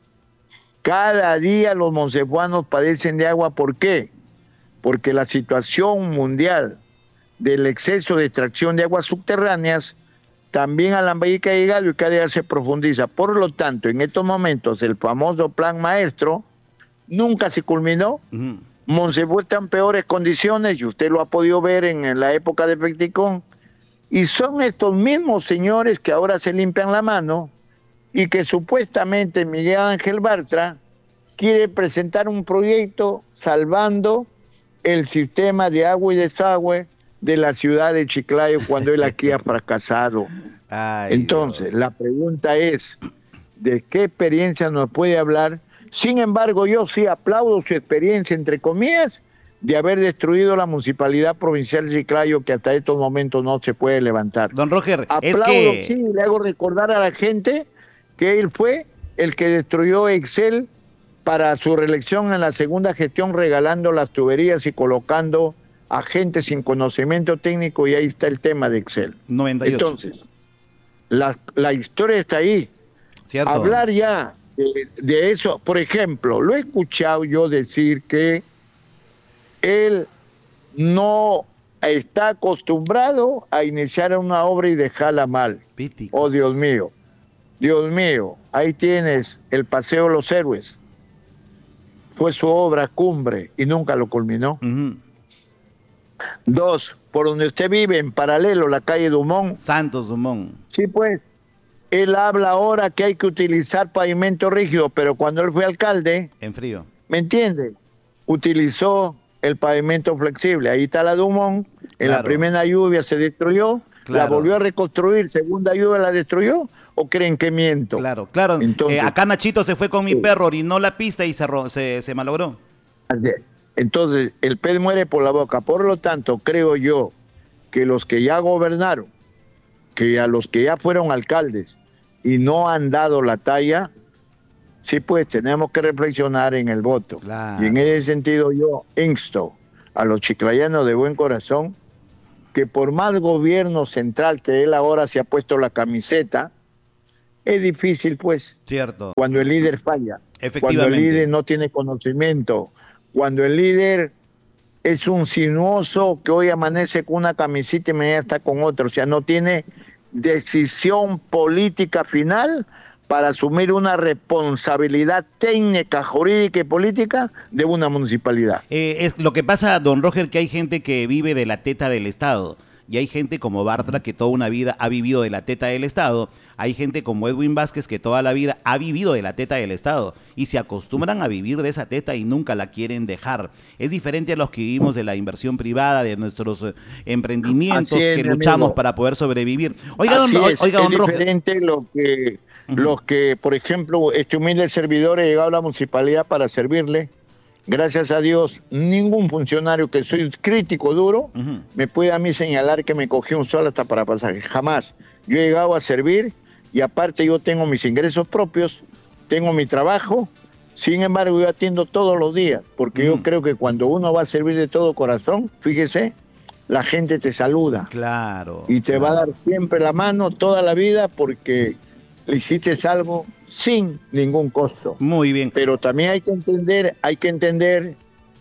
Cada día los monsefuanos padecen de agua. ¿Por qué? Porque la situación mundial del exceso de extracción de aguas subterráneas también a Lambayeque ha llegado y cada día se profundiza. Por lo tanto, en estos momentos el famoso plan maestro nunca se culminó. Uh-huh. Monsefuá está en peores condiciones y usted lo ha podido ver en la época de Fecticón. Y son estos mismos señores que ahora se limpian la mano y que supuestamente Miguel Ángel Bartra quiere presentar un proyecto salvando el sistema de agua y desagüe de la ciudad de Chiclayo cuando él aquí ha fracasado. Ay, entonces, Dios. La pregunta es, ¿de qué experiencia nos puede hablar? Sin embargo, yo sí aplaudo su experiencia, entre comillas, de haber destruido la municipalidad provincial de Chiclayo, que hasta estos momentos no se puede levantar. Don Roger, aplaudo, es que... sí, le hago recordar a la gente que él fue el que destruyó Excel para su reelección en la segunda gestión, regalando las tuberías y colocando a gente sin conocimiento técnico, y ahí está el tema de Excel. noventa y ocho. Entonces, la, la historia está ahí. Cierto. Hablar ya de, de eso, por ejemplo, lo he escuchado yo decir que él no está acostumbrado a iniciar una obra y dejarla mal. Pítico. Oh, Dios mío, Dios mío, ahí tienes el Paseo de los Héroes. Fue su obra cumbre y nunca lo culminó. Uh-huh. Dos, por donde usted vive, en paralelo, la calle Dumont. Santos Dumont. Sí, pues, él habla ahora que hay que utilizar pavimento rígido, pero cuando él fue alcalde... En frío. ¿Me entiende? Utilizó el pavimento flexible. Ahí está la Dumont, en Claro. la primera lluvia se destruyó, la Claro. volvió a reconstruir, segunda lluvia la destruyó, ¿o creen que miento? Claro, claro. Entonces- Eh, acá Nachito se fue con mi Sí. perro, orinó la pista y se, ro- se, se malogró. Entonces, el pez muere por la boca. Por lo tanto, creo yo que los que ya gobernaron, que a los que ya fueron alcaldes y no han dado la talla, sí, pues tenemos que reflexionar en el voto. Claro. Y en ese sentido yo insto a los chiclayanos de buen corazón que por más gobierno central que él ahora se ha puesto la camiseta, es difícil pues Cierto. cuando el líder falla, cuando el Efectivamente. líder no tiene conocimiento, cuando el líder es un sinuoso que hoy amanece con una camiseta y mañana está con otra, o sea, no tiene decisión política final para asumir una responsabilidad técnica, jurídica y política de una municipalidad. Eh, es lo que pasa, don Roger, que hay gente que vive de la teta del Estado. Y hay gente como Bartra que toda una vida ha vivido de la teta del Estado. Hay gente como Edwin Vázquez que toda la vida ha vivido de la teta del Estado. Y se acostumbran a vivir de esa teta y nunca la quieren dejar. Es diferente a los que vivimos de la inversión privada, de nuestros eh, emprendimientos Así es, que mi luchamos amigo. para poder sobrevivir. Oiga, Así don, es, oiga, es don Roger. diferente lo que, los que, por ejemplo, este humilde servidor he llegado a la municipalidad para servirle. Gracias a Dios, ningún funcionario que soy crítico duro Ujú. me puede a mí señalar que me cogió un sol hasta para pasaje. Jamás. Yo he llegado a servir y aparte yo tengo mis ingresos propios, tengo mi trabajo. Sin embargo, yo atiendo todos los días, porque Mm. yo creo que cuando uno va a servir de todo corazón, fíjese, la gente te saluda Claro. y te va a claro. dar siempre la mano toda la vida porque le hiciste algo sin ningún costo. Muy bien. Pero también hay que entender, hay que entender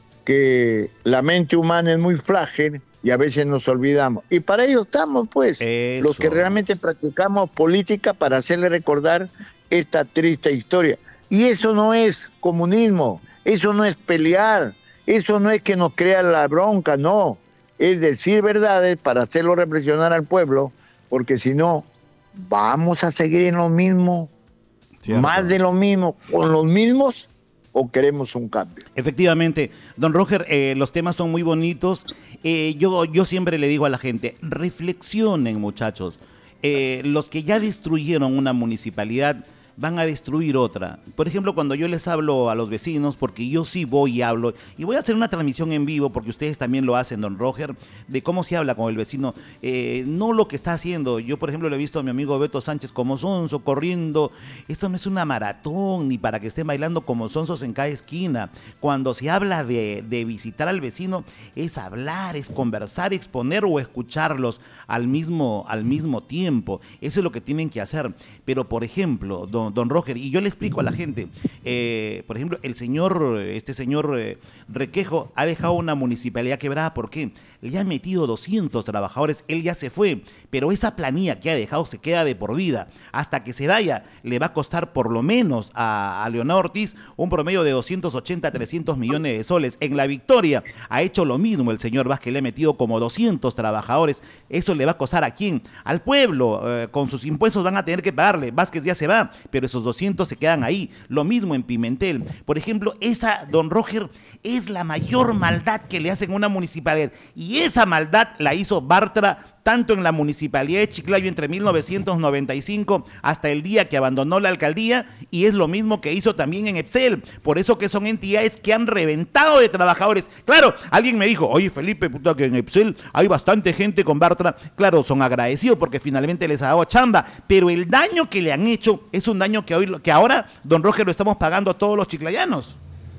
que la mente humana es muy frágil y a veces nos olvidamos. Y para ello estamos, pues, Eso. los que realmente practicamos política para hacerle recordar esta triste historia. Y eso no es comunismo, eso no es pelear, eso no es que nos crea la bronca, no. Es decir verdades para hacerlo reflexionar al pueblo, porque si no, vamos a seguir en lo mismo, Cierto. más de lo mismo, con los mismos, o queremos un cambio. Efectivamente, don Roger, eh, los temas son muy bonitos. Eh, yo, yo siempre le digo a la gente, reflexionen, muchachos. Eh, los que ya destruyeron una municipalidad van a destruir otra. Por ejemplo, cuando yo les hablo a los vecinos, porque yo sí voy y hablo, y voy a hacer una transmisión en vivo, porque ustedes también lo hacen, don Roger, de cómo se habla con el vecino, eh, no lo que está haciendo. Yo, por ejemplo, le he visto a mi amigo Beto Sánchez como sonso, corriendo. Esto no es una maratón, ni para que estén bailando como sonsos en cada esquina. Cuando se habla de, de visitar al vecino, es hablar, es conversar, exponer o escucharlos al mismo, al mismo tiempo. Eso es lo que tienen que hacer. Pero, por ejemplo, don Don, don Roger, y yo le explico a la gente, eh, por ejemplo, el señor, este señor eh, Requejo ha dejado una municipalidad quebrada, ¿por qué? Le han metido doscientos trabajadores, él ya se fue, pero esa planilla que ha dejado se queda de por vida, hasta que se vaya, le va a costar por lo menos a, a Leonardo Ortiz un promedio de doscientos ochenta a trescientos millones de soles. En La Victoria ha hecho lo mismo el señor Vázquez, le ha metido como doscientos trabajadores, eso le va a costar ¿a quién? Al pueblo, eh, con sus impuestos van a tener que pagarle, Vázquez ya se va, pero esos doscientos se quedan ahí. Lo mismo en Pimentel. Por ejemplo, esa, don Roger, es la mayor maldad que le hacen a una municipalidad. Y esa maldad la hizo Bartra tanto en la municipalidad de Chiclayo entre mil novecientos noventa y cinco hasta el día que abandonó la alcaldía, y es lo mismo que hizo también en Epsel. Por eso que son entidades que han reventado de trabajadores. Claro, alguien me dijo, oye Felipe, puta, que en Epsel hay bastante gente con Bartra. Claro, son agradecidos porque finalmente les ha dado chamba, pero el daño que le han hecho es un daño que, hoy, que ahora, don Roger, lo estamos pagando a todos los chiclayanos.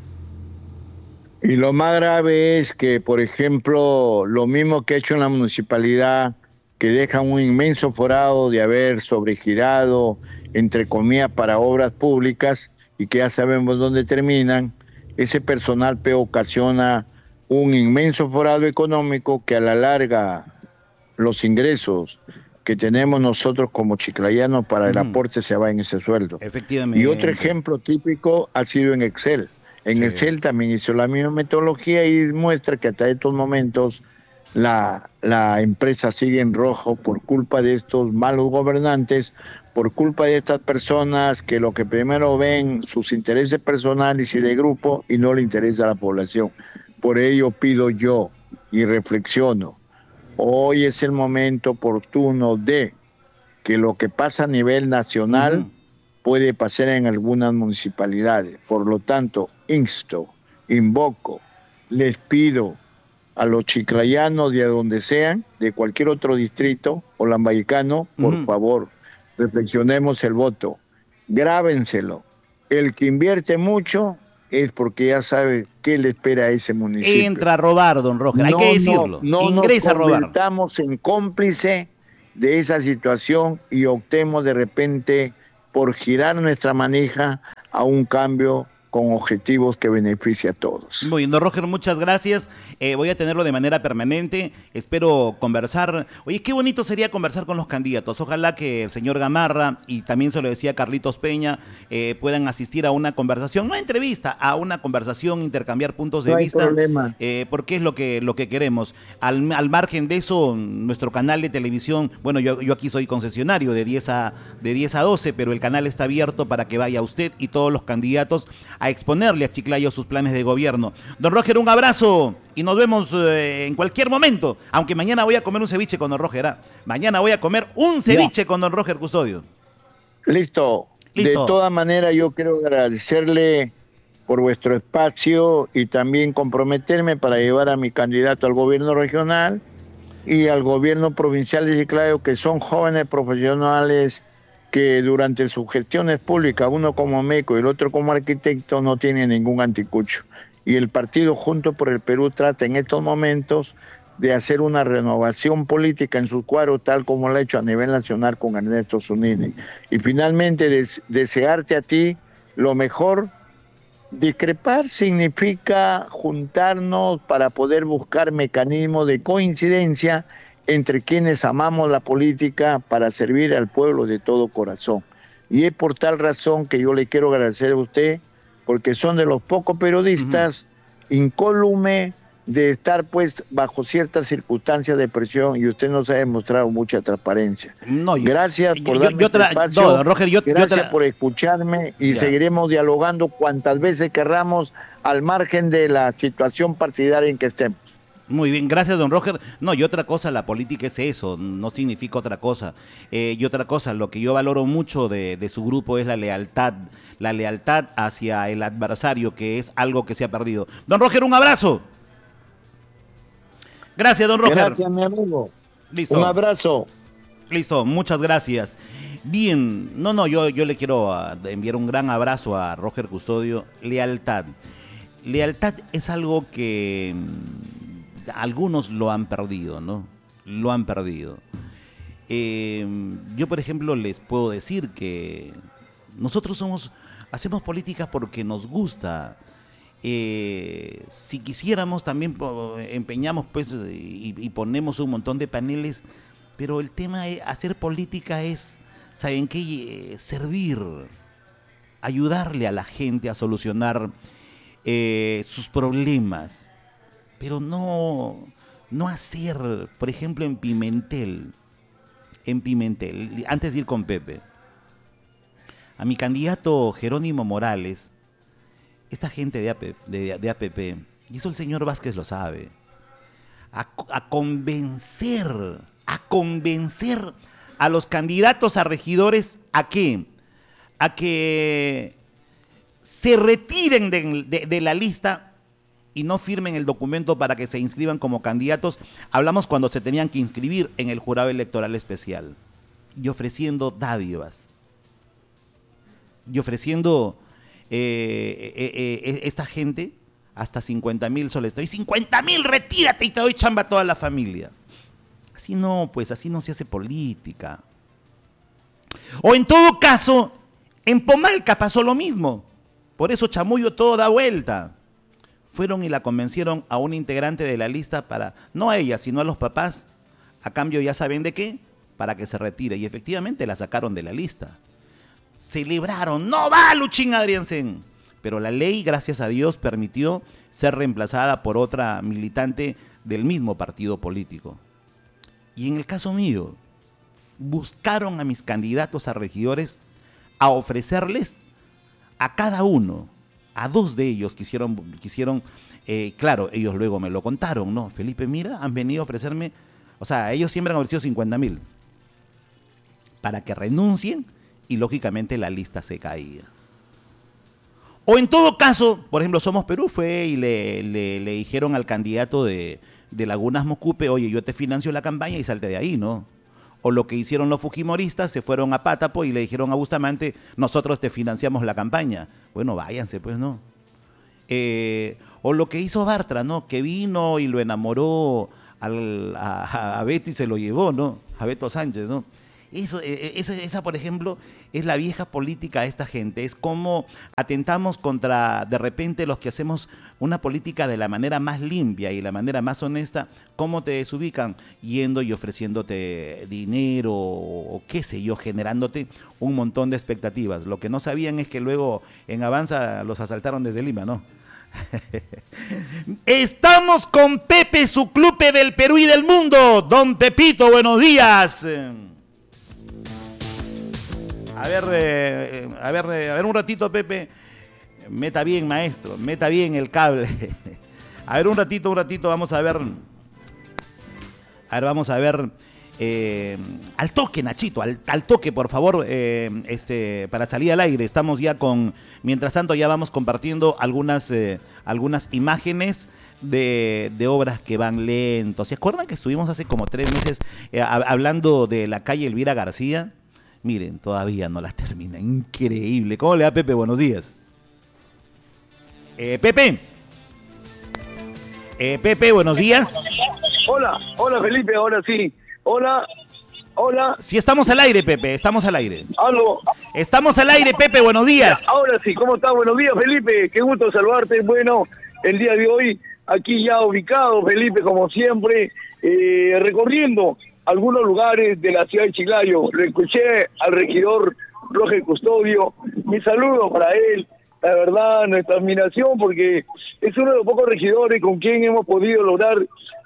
Y lo más grave es que, por ejemplo, lo mismo que ha hecho en la municipalidad, que dejan un inmenso forado de haber sobregirado, entre comillas, para obras públicas, y que ya sabemos dónde terminan, ese personal P ocasiona un inmenso forado económico que a la larga los ingresos que tenemos nosotros como chiclayanos para el Mm. aporte se va en ese sueldo. Efectivamente. Y otro ejemplo típico ha sido en Excel. En Sí. Excel también hizo la misma metodología y muestra que hasta estos momentos la, la empresa sigue en rojo por culpa de estos malos gobernantes, por culpa de estas personas que lo que primero ven sus intereses personales y de grupo y no le interesa a la población. Por ello pido yo y reflexiono, hoy es el momento oportuno de que lo que pasa a nivel nacional uh-huh. puede pasar en algunas municipalidades. Por lo tanto, insto, invoco, les pido a los chiclayanos de donde sean, de cualquier otro distrito o lambayicano, por uh-huh. favor, reflexionemos el voto, grábenselo. El que invierte mucho es porque ya sabe qué le espera a ese municipio. Entra a robar, don Roger, hay no, que decirlo, no, no ingresa a robar. Estamos en cómplice de esa situación y optemos de repente por girar nuestra manija a un cambio con objetivos que beneficie a todos. Muy bien, don Roger, muchas gracias. Eh, voy a tenerlo de manera permanente. Espero conversar. Oye, qué bonito sería conversar con los candidatos. Ojalá que el señor Gamarra, y también se lo decía Carlitos Peña, eh, puedan asistir a una conversación, no a entrevista, a una conversación, intercambiar puntos de no hay vista. Problema. Eh, porque es lo que, lo que queremos. Al, al margen de eso, nuestro canal de televisión, bueno, yo, yo aquí soy concesionario de diez a doce, pero el canal está abierto para que vaya usted y todos los candidatos a exponerle a Chiclayo sus planes de gobierno. Don Roger, un abrazo y nos vemos eh, en cualquier momento, aunque mañana voy a comer un ceviche con don Roger. ¿ah? Mañana voy a comer un ceviche ya. con don Roger Custodio. Listo. Listo. De todas maneras, yo quiero agradecerle por vuestro espacio y también comprometerme para llevar a mi candidato al gobierno regional y al gobierno provincial de Chiclayo, que son jóvenes profesionales que durante sus gestiones públicas, uno como médico y el otro como arquitecto, no tiene ningún anticucho. Y el partido Juntos por el Perú trata en estos momentos de hacer una renovación política en su cuadro, tal como lo ha hecho a nivel nacional con Ernesto Zunini. Y finalmente, des- desearte a ti lo mejor. Discrepar significa juntarnos para poder buscar mecanismos de coincidencia entre quienes amamos la política para servir al pueblo de todo corazón. Y es por tal razón que yo le quiero agradecer a usted, porque son de los pocos periodistas uh-huh. incólume de estar pues bajo ciertas circunstancias de presión, y usted nos ha demostrado mucha transparencia. No, yo, gracias por yo, darme yo, yo tra- espacio, no, Roger, yo, gracias yo tra- por escucharme y ya. seguiremos dialogando cuantas veces querramos al margen de la situación partidaria en que estemos. Muy bien, gracias don Roger. No, y otra cosa, la política es eso, no significa otra cosa. Eh, y otra cosa, lo que yo valoro mucho de, de su grupo es la lealtad, la lealtad hacia el adversario, que es algo que se ha perdido. Don Roger, un abrazo. Gracias, don Roger. Gracias, mi amigo. Listo. Un abrazo. Listo, muchas gracias. Bien, no, no, yo, yo le quiero uh, enviar un gran abrazo a Roger Custodio. Lealtad. Lealtad es algo que algunos lo han perdido, ¿no? Lo han perdido. Eh, yo, por ejemplo, les puedo decir que nosotros somos, hacemos política porque nos gusta. Eh, si quisiéramos también empeñamos pues y, y ponemos un montón de paneles, pero el tema de hacer política es, ¿saben qué? Servir, ayudarle a la gente a solucionar eh, sus problemas. Pero no, no hacer, por ejemplo, en Pimentel, en Pimentel, antes de ir con Pepe, a mi candidato Jerónimo Morales, esta gente de, A P, de, de A P P, y eso el señor Vázquez lo sabe, a, a convencer, a convencer a los candidatos a regidores, ¿a qué? A que se retiren de, de, de la lista y no firmen el documento para que se inscriban como candidatos. Hablamos cuando se tenían que inscribir en el jurado electoral especial. Y ofreciendo dádivas. Y ofreciendo eh, eh, eh, esta gente hasta cincuenta mil soles. Doy cincuenta mil, retírate y te doy chamba a toda la familia. Así no, pues así no se hace política. O en todo caso, en Pomalca pasó lo mismo. Por eso Chamullo todo da vuelta. Fueron y la convencieron a un integrante de la lista para, no a ella, sino a los papás, a cambio ya saben de qué, para que se retire. Y efectivamente la sacaron de la lista. Celebraron, no va Luchín Adriansen. Pero la ley, gracias a Dios, permitió ser reemplazada por otra militante del mismo partido político. Y en el caso mío, buscaron a mis candidatos a regidores a ofrecerles a cada uno A dos de ellos quisieron, quisieron eh, claro, ellos luego me lo contaron, ¿no? Felipe, mira, han venido a ofrecerme, o sea, ellos siempre han ofrecido cincuenta mil para que renuncien y lógicamente la lista se caía. O en todo caso, por ejemplo, Somos Perú fue y le, le, le dijeron al candidato de, de Lagunas Mocupe, oye, yo te financio la campaña y salte de ahí, ¿no? O lo que hicieron los fujimoristas, se fueron a Pátapo y le dijeron a Bustamante, nosotros te financiamos la campaña. Bueno, váyanse, pues, ¿no? Eh, o lo que hizo Bartra, ¿no? Que vino y lo enamoró al, a, a Beto y se lo llevó, ¿no? A Beto Sánchez, ¿no? Eso, esa, esa, por ejemplo, es la vieja política de esta gente. Es como atentamos contra, de repente, los que hacemos una política de la manera más limpia y la manera más honesta, cómo te desubican yendo y ofreciéndote dinero o qué sé yo, generándote un montón de expectativas. Lo que no sabían es que luego en Avanza los asaltaron desde Lima, ¿no? Estamos con Pepe, su club del Perú y del mundo. Don Pepito, buenos días. A ver, eh, a ver, eh, a ver un ratito, Pepe. Meta bien, maestro, meta bien el cable. A ver un ratito, un ratito, vamos a ver. A ver, vamos a ver. Eh, al toque, Nachito, al, al toque, por favor, eh, este, para salir al aire. Estamos ya con, mientras tanto ya vamos compartiendo algunas, eh, algunas imágenes de, de obras que van lentos. ¿Se acuerdan que estuvimos hace como tres meses eh, hablando de la calle Elvira García? Miren, todavía no la termina. Increíble. ¿Cómo le va, Pepe? Buenos días. Eh, Pepe. Eh, Pepe, buenos días. Hola, hola Felipe, ahora sí. Hola, hola. Sí, estamos al aire, Pepe, estamos al aire. Aló. Estamos al aire, Pepe, buenos días. Ahora sí, ¿cómo estás? Buenos días, Felipe. Qué gusto saludarte. Bueno, el día de hoy, aquí ya ubicado, Felipe, como siempre, eh, recorriendo algunos lugares de la ciudad de Chiclayo. Le escuché al regidor Roger Custodio, mi saludo para él, la verdad, nuestra admiración, porque es uno de los pocos regidores con quien hemos podido lograr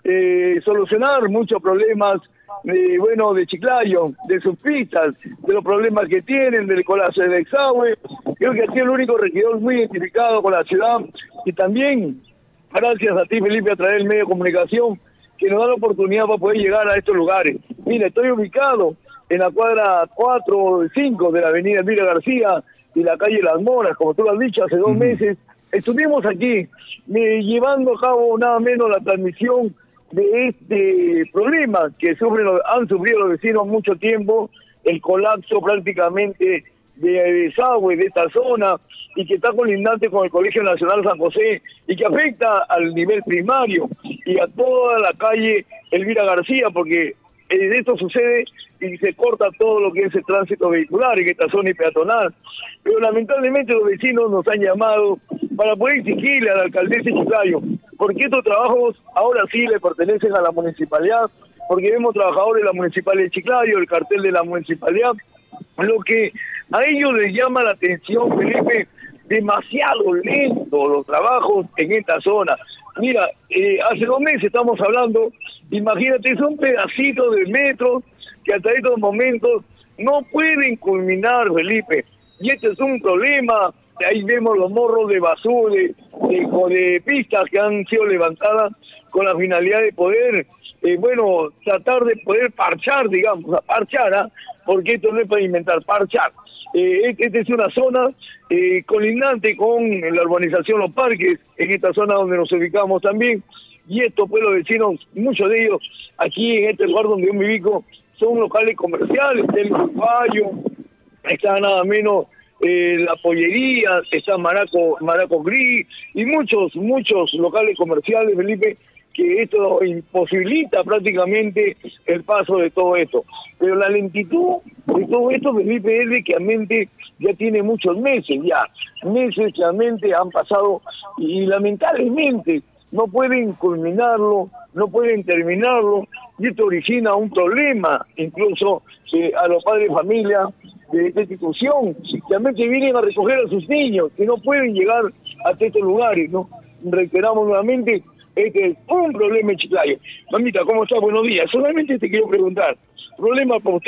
eh, solucionar muchos problemas, eh, bueno, de Chiclayo, de sus pistas, de los problemas que tienen, del colapso del desagüe. Creo que ha sido el único regidor muy identificado con la ciudad, y también, gracias a ti, Felipe, a través del medio de comunicación, que nos da la oportunidad para poder llegar a estos lugares. Mira, estoy ubicado en la cuadra cuatro o cinco de la avenida Elvira García y la calle Las Moras, como tú lo has dicho, hace dos uh-huh. meses. Estuvimos aquí eh, llevando a cabo nada menos la transmisión de este problema que sufren, han sufrido los vecinos mucho tiempo, el colapso prácticamente de desagüe de esta zona, y que está colindante con el Colegio Nacional San José, y que afecta al nivel primario y a toda la calle Elvira García, porque eh, esto sucede y se corta todo lo que es el tránsito vehicular en esta zona y peatonal. Pero lamentablemente los vecinos nos han llamado para poder exigirle a la alcaldesa de Chiclayo, porque estos trabajos ahora sí le pertenecen a la municipalidad, porque vemos trabajadores de la municipalidad de Chiclayo, el cartel de la municipalidad, lo que a ellos les llama la atención, Felipe, demasiado lento los trabajos en esta zona. Mira, eh, hace dos meses estamos hablando, imagínate, es un pedacito de metro que hasta estos momentos no pueden culminar, Felipe, y este es un problema. Ahí vemos los morros de basura, de, de, de pistas que han sido levantadas con la finalidad de poder, eh, bueno, tratar de poder parchar, digamos, parchar, ¿ah? Porque esto no es para inventar, parchar. Eh, esta es una zona eh, colindante con la urbanización Los Parques, en esta zona donde nos ubicamos también, y estos pues los vecinos, muchos de ellos aquí en este lugar donde yo me ubico, son locales comerciales, del Fallo, está nada menos eh, la pollería, está Maraco, Maraco Gris, y muchos, muchos locales comerciales, Felipe, que esto imposibilita prácticamente el paso de todo esto. Pero la lentitud de todo esto, Felipe, es de que realmente ya tiene muchos meses, ya, meses que realmente han pasado y lamentablemente no pueden culminarlo, no pueden terminarlo, y esto origina un problema, incluso eh, a los padres de familia de esta institución, que realmente vienen a recoger a sus niños, que no pueden llegar hasta estos lugares, ¿no? Reiteramos nuevamente, este es un problema en Chiclayo. Mamita, ¿cómo está? Buenos días. Solamente te quiero preguntar, problema para usted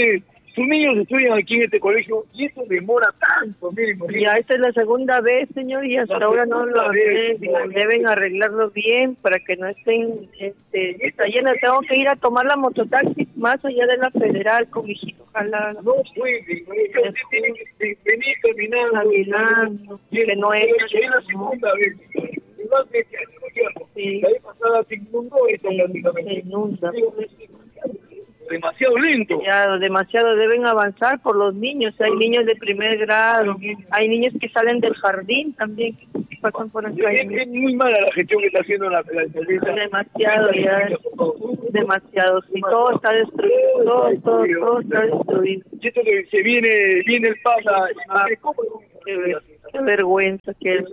sus niños estudian aquí en este colegio y eso demora tanto, miren. Ya esta es la segunda vez, señor, y hasta La ahora no segunda lo vez, no, no. deben arreglarlo bien para que no estén este, está lleno. Tengo que ir a tomar la mototaxi más allá de la federal con mi hijito, ojalá. No puede, usted tiene que venir caminando, caminando, que no es. Es la segunda vez. Igual que este año, ¿no es cierto? Sí. La vez pasada se inundó esto prácticamente. Se inunda. Demasiado lento. Ya, demasiado, deben avanzar por los niños. Hay niños de primer grado, hay niños que salen del jardín también, que pasan por acá. Es, es muy mala la gestión que está haciendo la, la alcaldesa. Demasiado, ya, demasiado. Sí, todo está destruido, todo, todo, todo está destruido. Y esto que se viene, viene el pasa, ¿cómo? Qué, ver, qué vergüenza que es.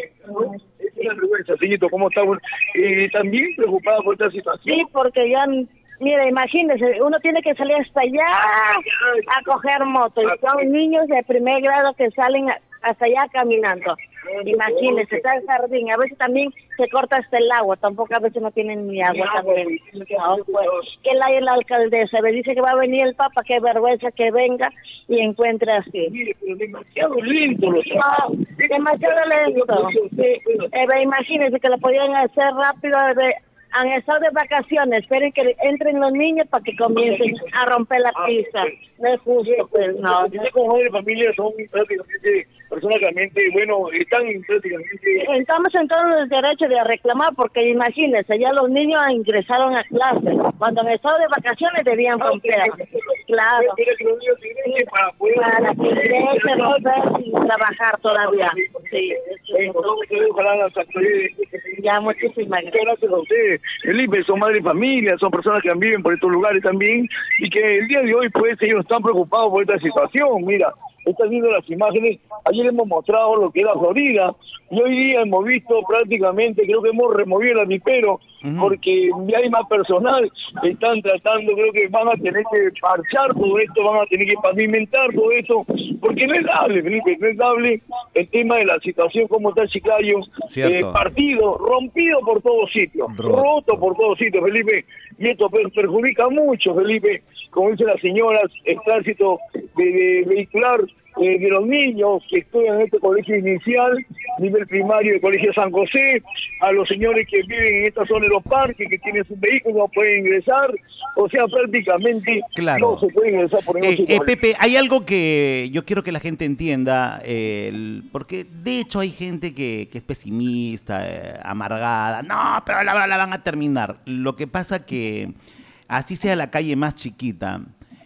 Es una vergüenza, señorito, ¿cómo está? Eh, también preocupada por esta situación. Sí, porque ya, mira, imagínese, uno tiene que salir hasta allá a coger moto. Y son niños de primer grado que salen hasta allá caminando. Imagínese, está el jardín. A veces también se corta hasta el agua. Tampoco a veces no tienen ni agua también. No, pues, que la, la alcaldesa me dice que va a venir el Papa. Qué vergüenza que venga y encuentre así. Mire, pero demasiado lento los no, demasiado lento. Sí. Eh, imagínese que lo podían hacer rápido. Eh, han estado de vacaciones, esperen que entren los niños para que comiencen a romper la pista. No es justo, pues, no. Ustedes como madre de familia son prácticamente personas que realmente, bueno, están prácticamente... Estamos en todos los derechos de reclamar, porque imagínense, ya los niños ingresaron a clase. Cuando han estado de vacaciones debían romper. Claro. Para poder... Para que ingresen, volver y trabajar todavía. Sí. Ojalá las autoridades... Ya, muchísimas gracias. Gracias a ustedes. Felipe, son madres de familia, son personas que viven por estos lugares también y que el día de hoy pues ellos están preocupados por esta situación. Mira, están viendo las imágenes, ayer hemos mostrado lo que era Florida y hoy día hemos visto prácticamente, creo que hemos removido el avipero uh-huh. porque ya hay más personal, están tratando, creo que van a tener que parchar todo esto, van a tener que pavimentar todo esto, porque no es dable, Felipe, no es dable el tema de la situación como está Chiclayo, eh, partido, rompido por todos sitios, roto. roto por todos sitios, Felipe, y esto perjudica mucho, Felipe, como dicen las señoras, el tránsito de, de vehicular eh, de los niños que estudian en este colegio inicial, nivel primario del Colegio San José, a los señores que viven en esta zona de los parques, que tienen sus vehículos, no pueden ingresar, o sea, prácticamente claro. no se puede ingresar por eh, eh, Pepe, hay algo que yo quiero que la gente entienda, eh, el, porque de hecho hay gente que, que es pesimista, eh, amargada, no, pero la, la van a terminar. Lo que pasa que así sea la calle más chiquita,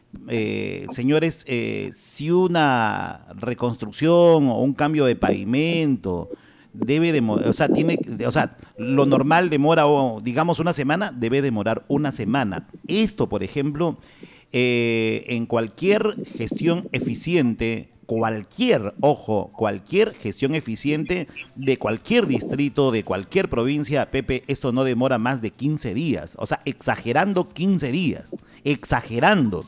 eh, señores, eh, si una reconstrucción o un cambio de pavimento debe demorar, o sea, tiene, o sea, lo normal demora, o, digamos, una semana, debe demorar una semana. Esto, por ejemplo, eh, en cualquier gestión eficiente, cualquier, ojo, cualquier gestión eficiente de cualquier distrito, de cualquier provincia, Pepe, esto no demora más de quince días, o sea, exagerando quince días, exagerando.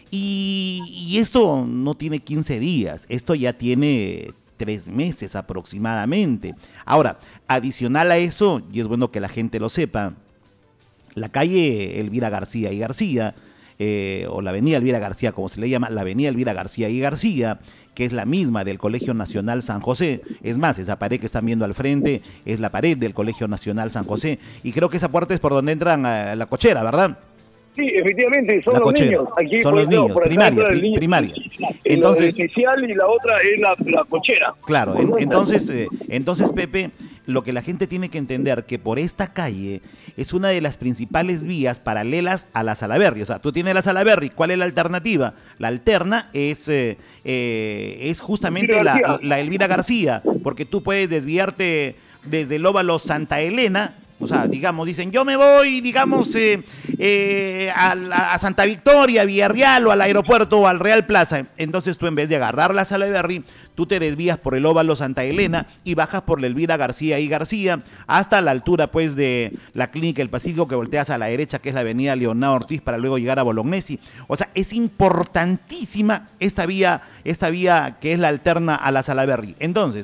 Y, y esto no tiene quince días, esto ya tiene tres meses aproximadamente. Ahora, adicional a eso, y es bueno que la gente lo sepa, la calle Elvira García y García, eh, o la avenida Elvira García, como se le llama, la avenida Elvira García y García, que es la misma del Colegio Nacional San José, es más, esa pared que están viendo al frente es la pared del Colegio Nacional San José, y creo que esa puerta es por donde entran a la cochera, ¿verdad? Sí, efectivamente, son la los cochera. niños. Aquí son los niños, primaria, pri, primaria. Entonces, la inicial y la otra es la, la cochera. Claro, en, entonces, eh, entonces, Pepe, lo que la gente tiene que entender que por esta calle es una de las principales vías paralelas a la Salaberry. O sea, tú tienes la Salaberry, ¿cuál es la alternativa? La alterna es, eh, eh, es justamente la, la Elvira García, porque tú puedes desviarte desde el óvalo Santa Elena. O sea, digamos, dicen, yo me voy, digamos, eh, eh, a, a Santa Victoria, a Villarreal o al aeropuerto o al Real Plaza. Entonces tú, en vez de agarrar la Salaberry, tú te desvías por el óvalo Santa Elena y bajas por la Elvira García y García hasta la altura, pues, de la Clínica El Pacífico, que volteas a la derecha, que es la avenida Leonardo Ortiz, para luego llegar a Bolognesi. O sea, es importantísima esta vía, esta vía que es la alterna a la Salaberry. Entonces,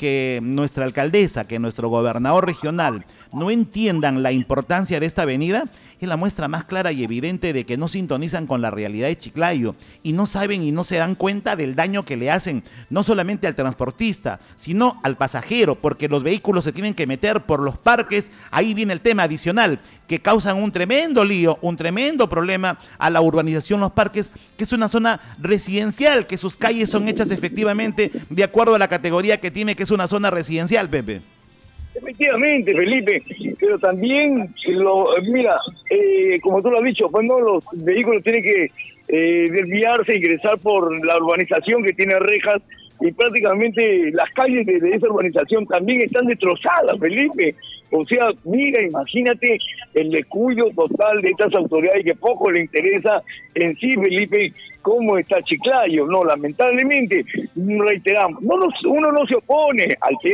que nuestra alcaldesa, que nuestro gobernador regional no entiendan la importancia de esta avenida es la muestra más clara y evidente de que no sintonizan con la realidad de Chiclayo y no saben y no se dan cuenta del daño que le hacen no solamente al transportista, sino al pasajero, porque los vehículos se tienen que meter por los parques. Ahí viene el tema adicional, que causan un tremendo lío, un tremendo problema a la urbanización Los Parques, que es una zona residencial, que sus calles son hechas efectivamente de acuerdo a la categoría que tiene, que es una zona residencial, Pepe. Efectivamente, Felipe, pero también, lo, mira, eh, como tú lo has dicho, cuando los vehículos tienen que eh, desviarse, ingresar por la urbanización que tiene rejas, y prácticamente las calles de, de esa urbanización también están destrozadas, Felipe. O sea, mira, imagínate el descuido total de estas autoridades que poco le interesa en sí, Felipe, cómo está Chiclayo. No, lamentablemente, reiteramos, no nos, uno no se opone al tema.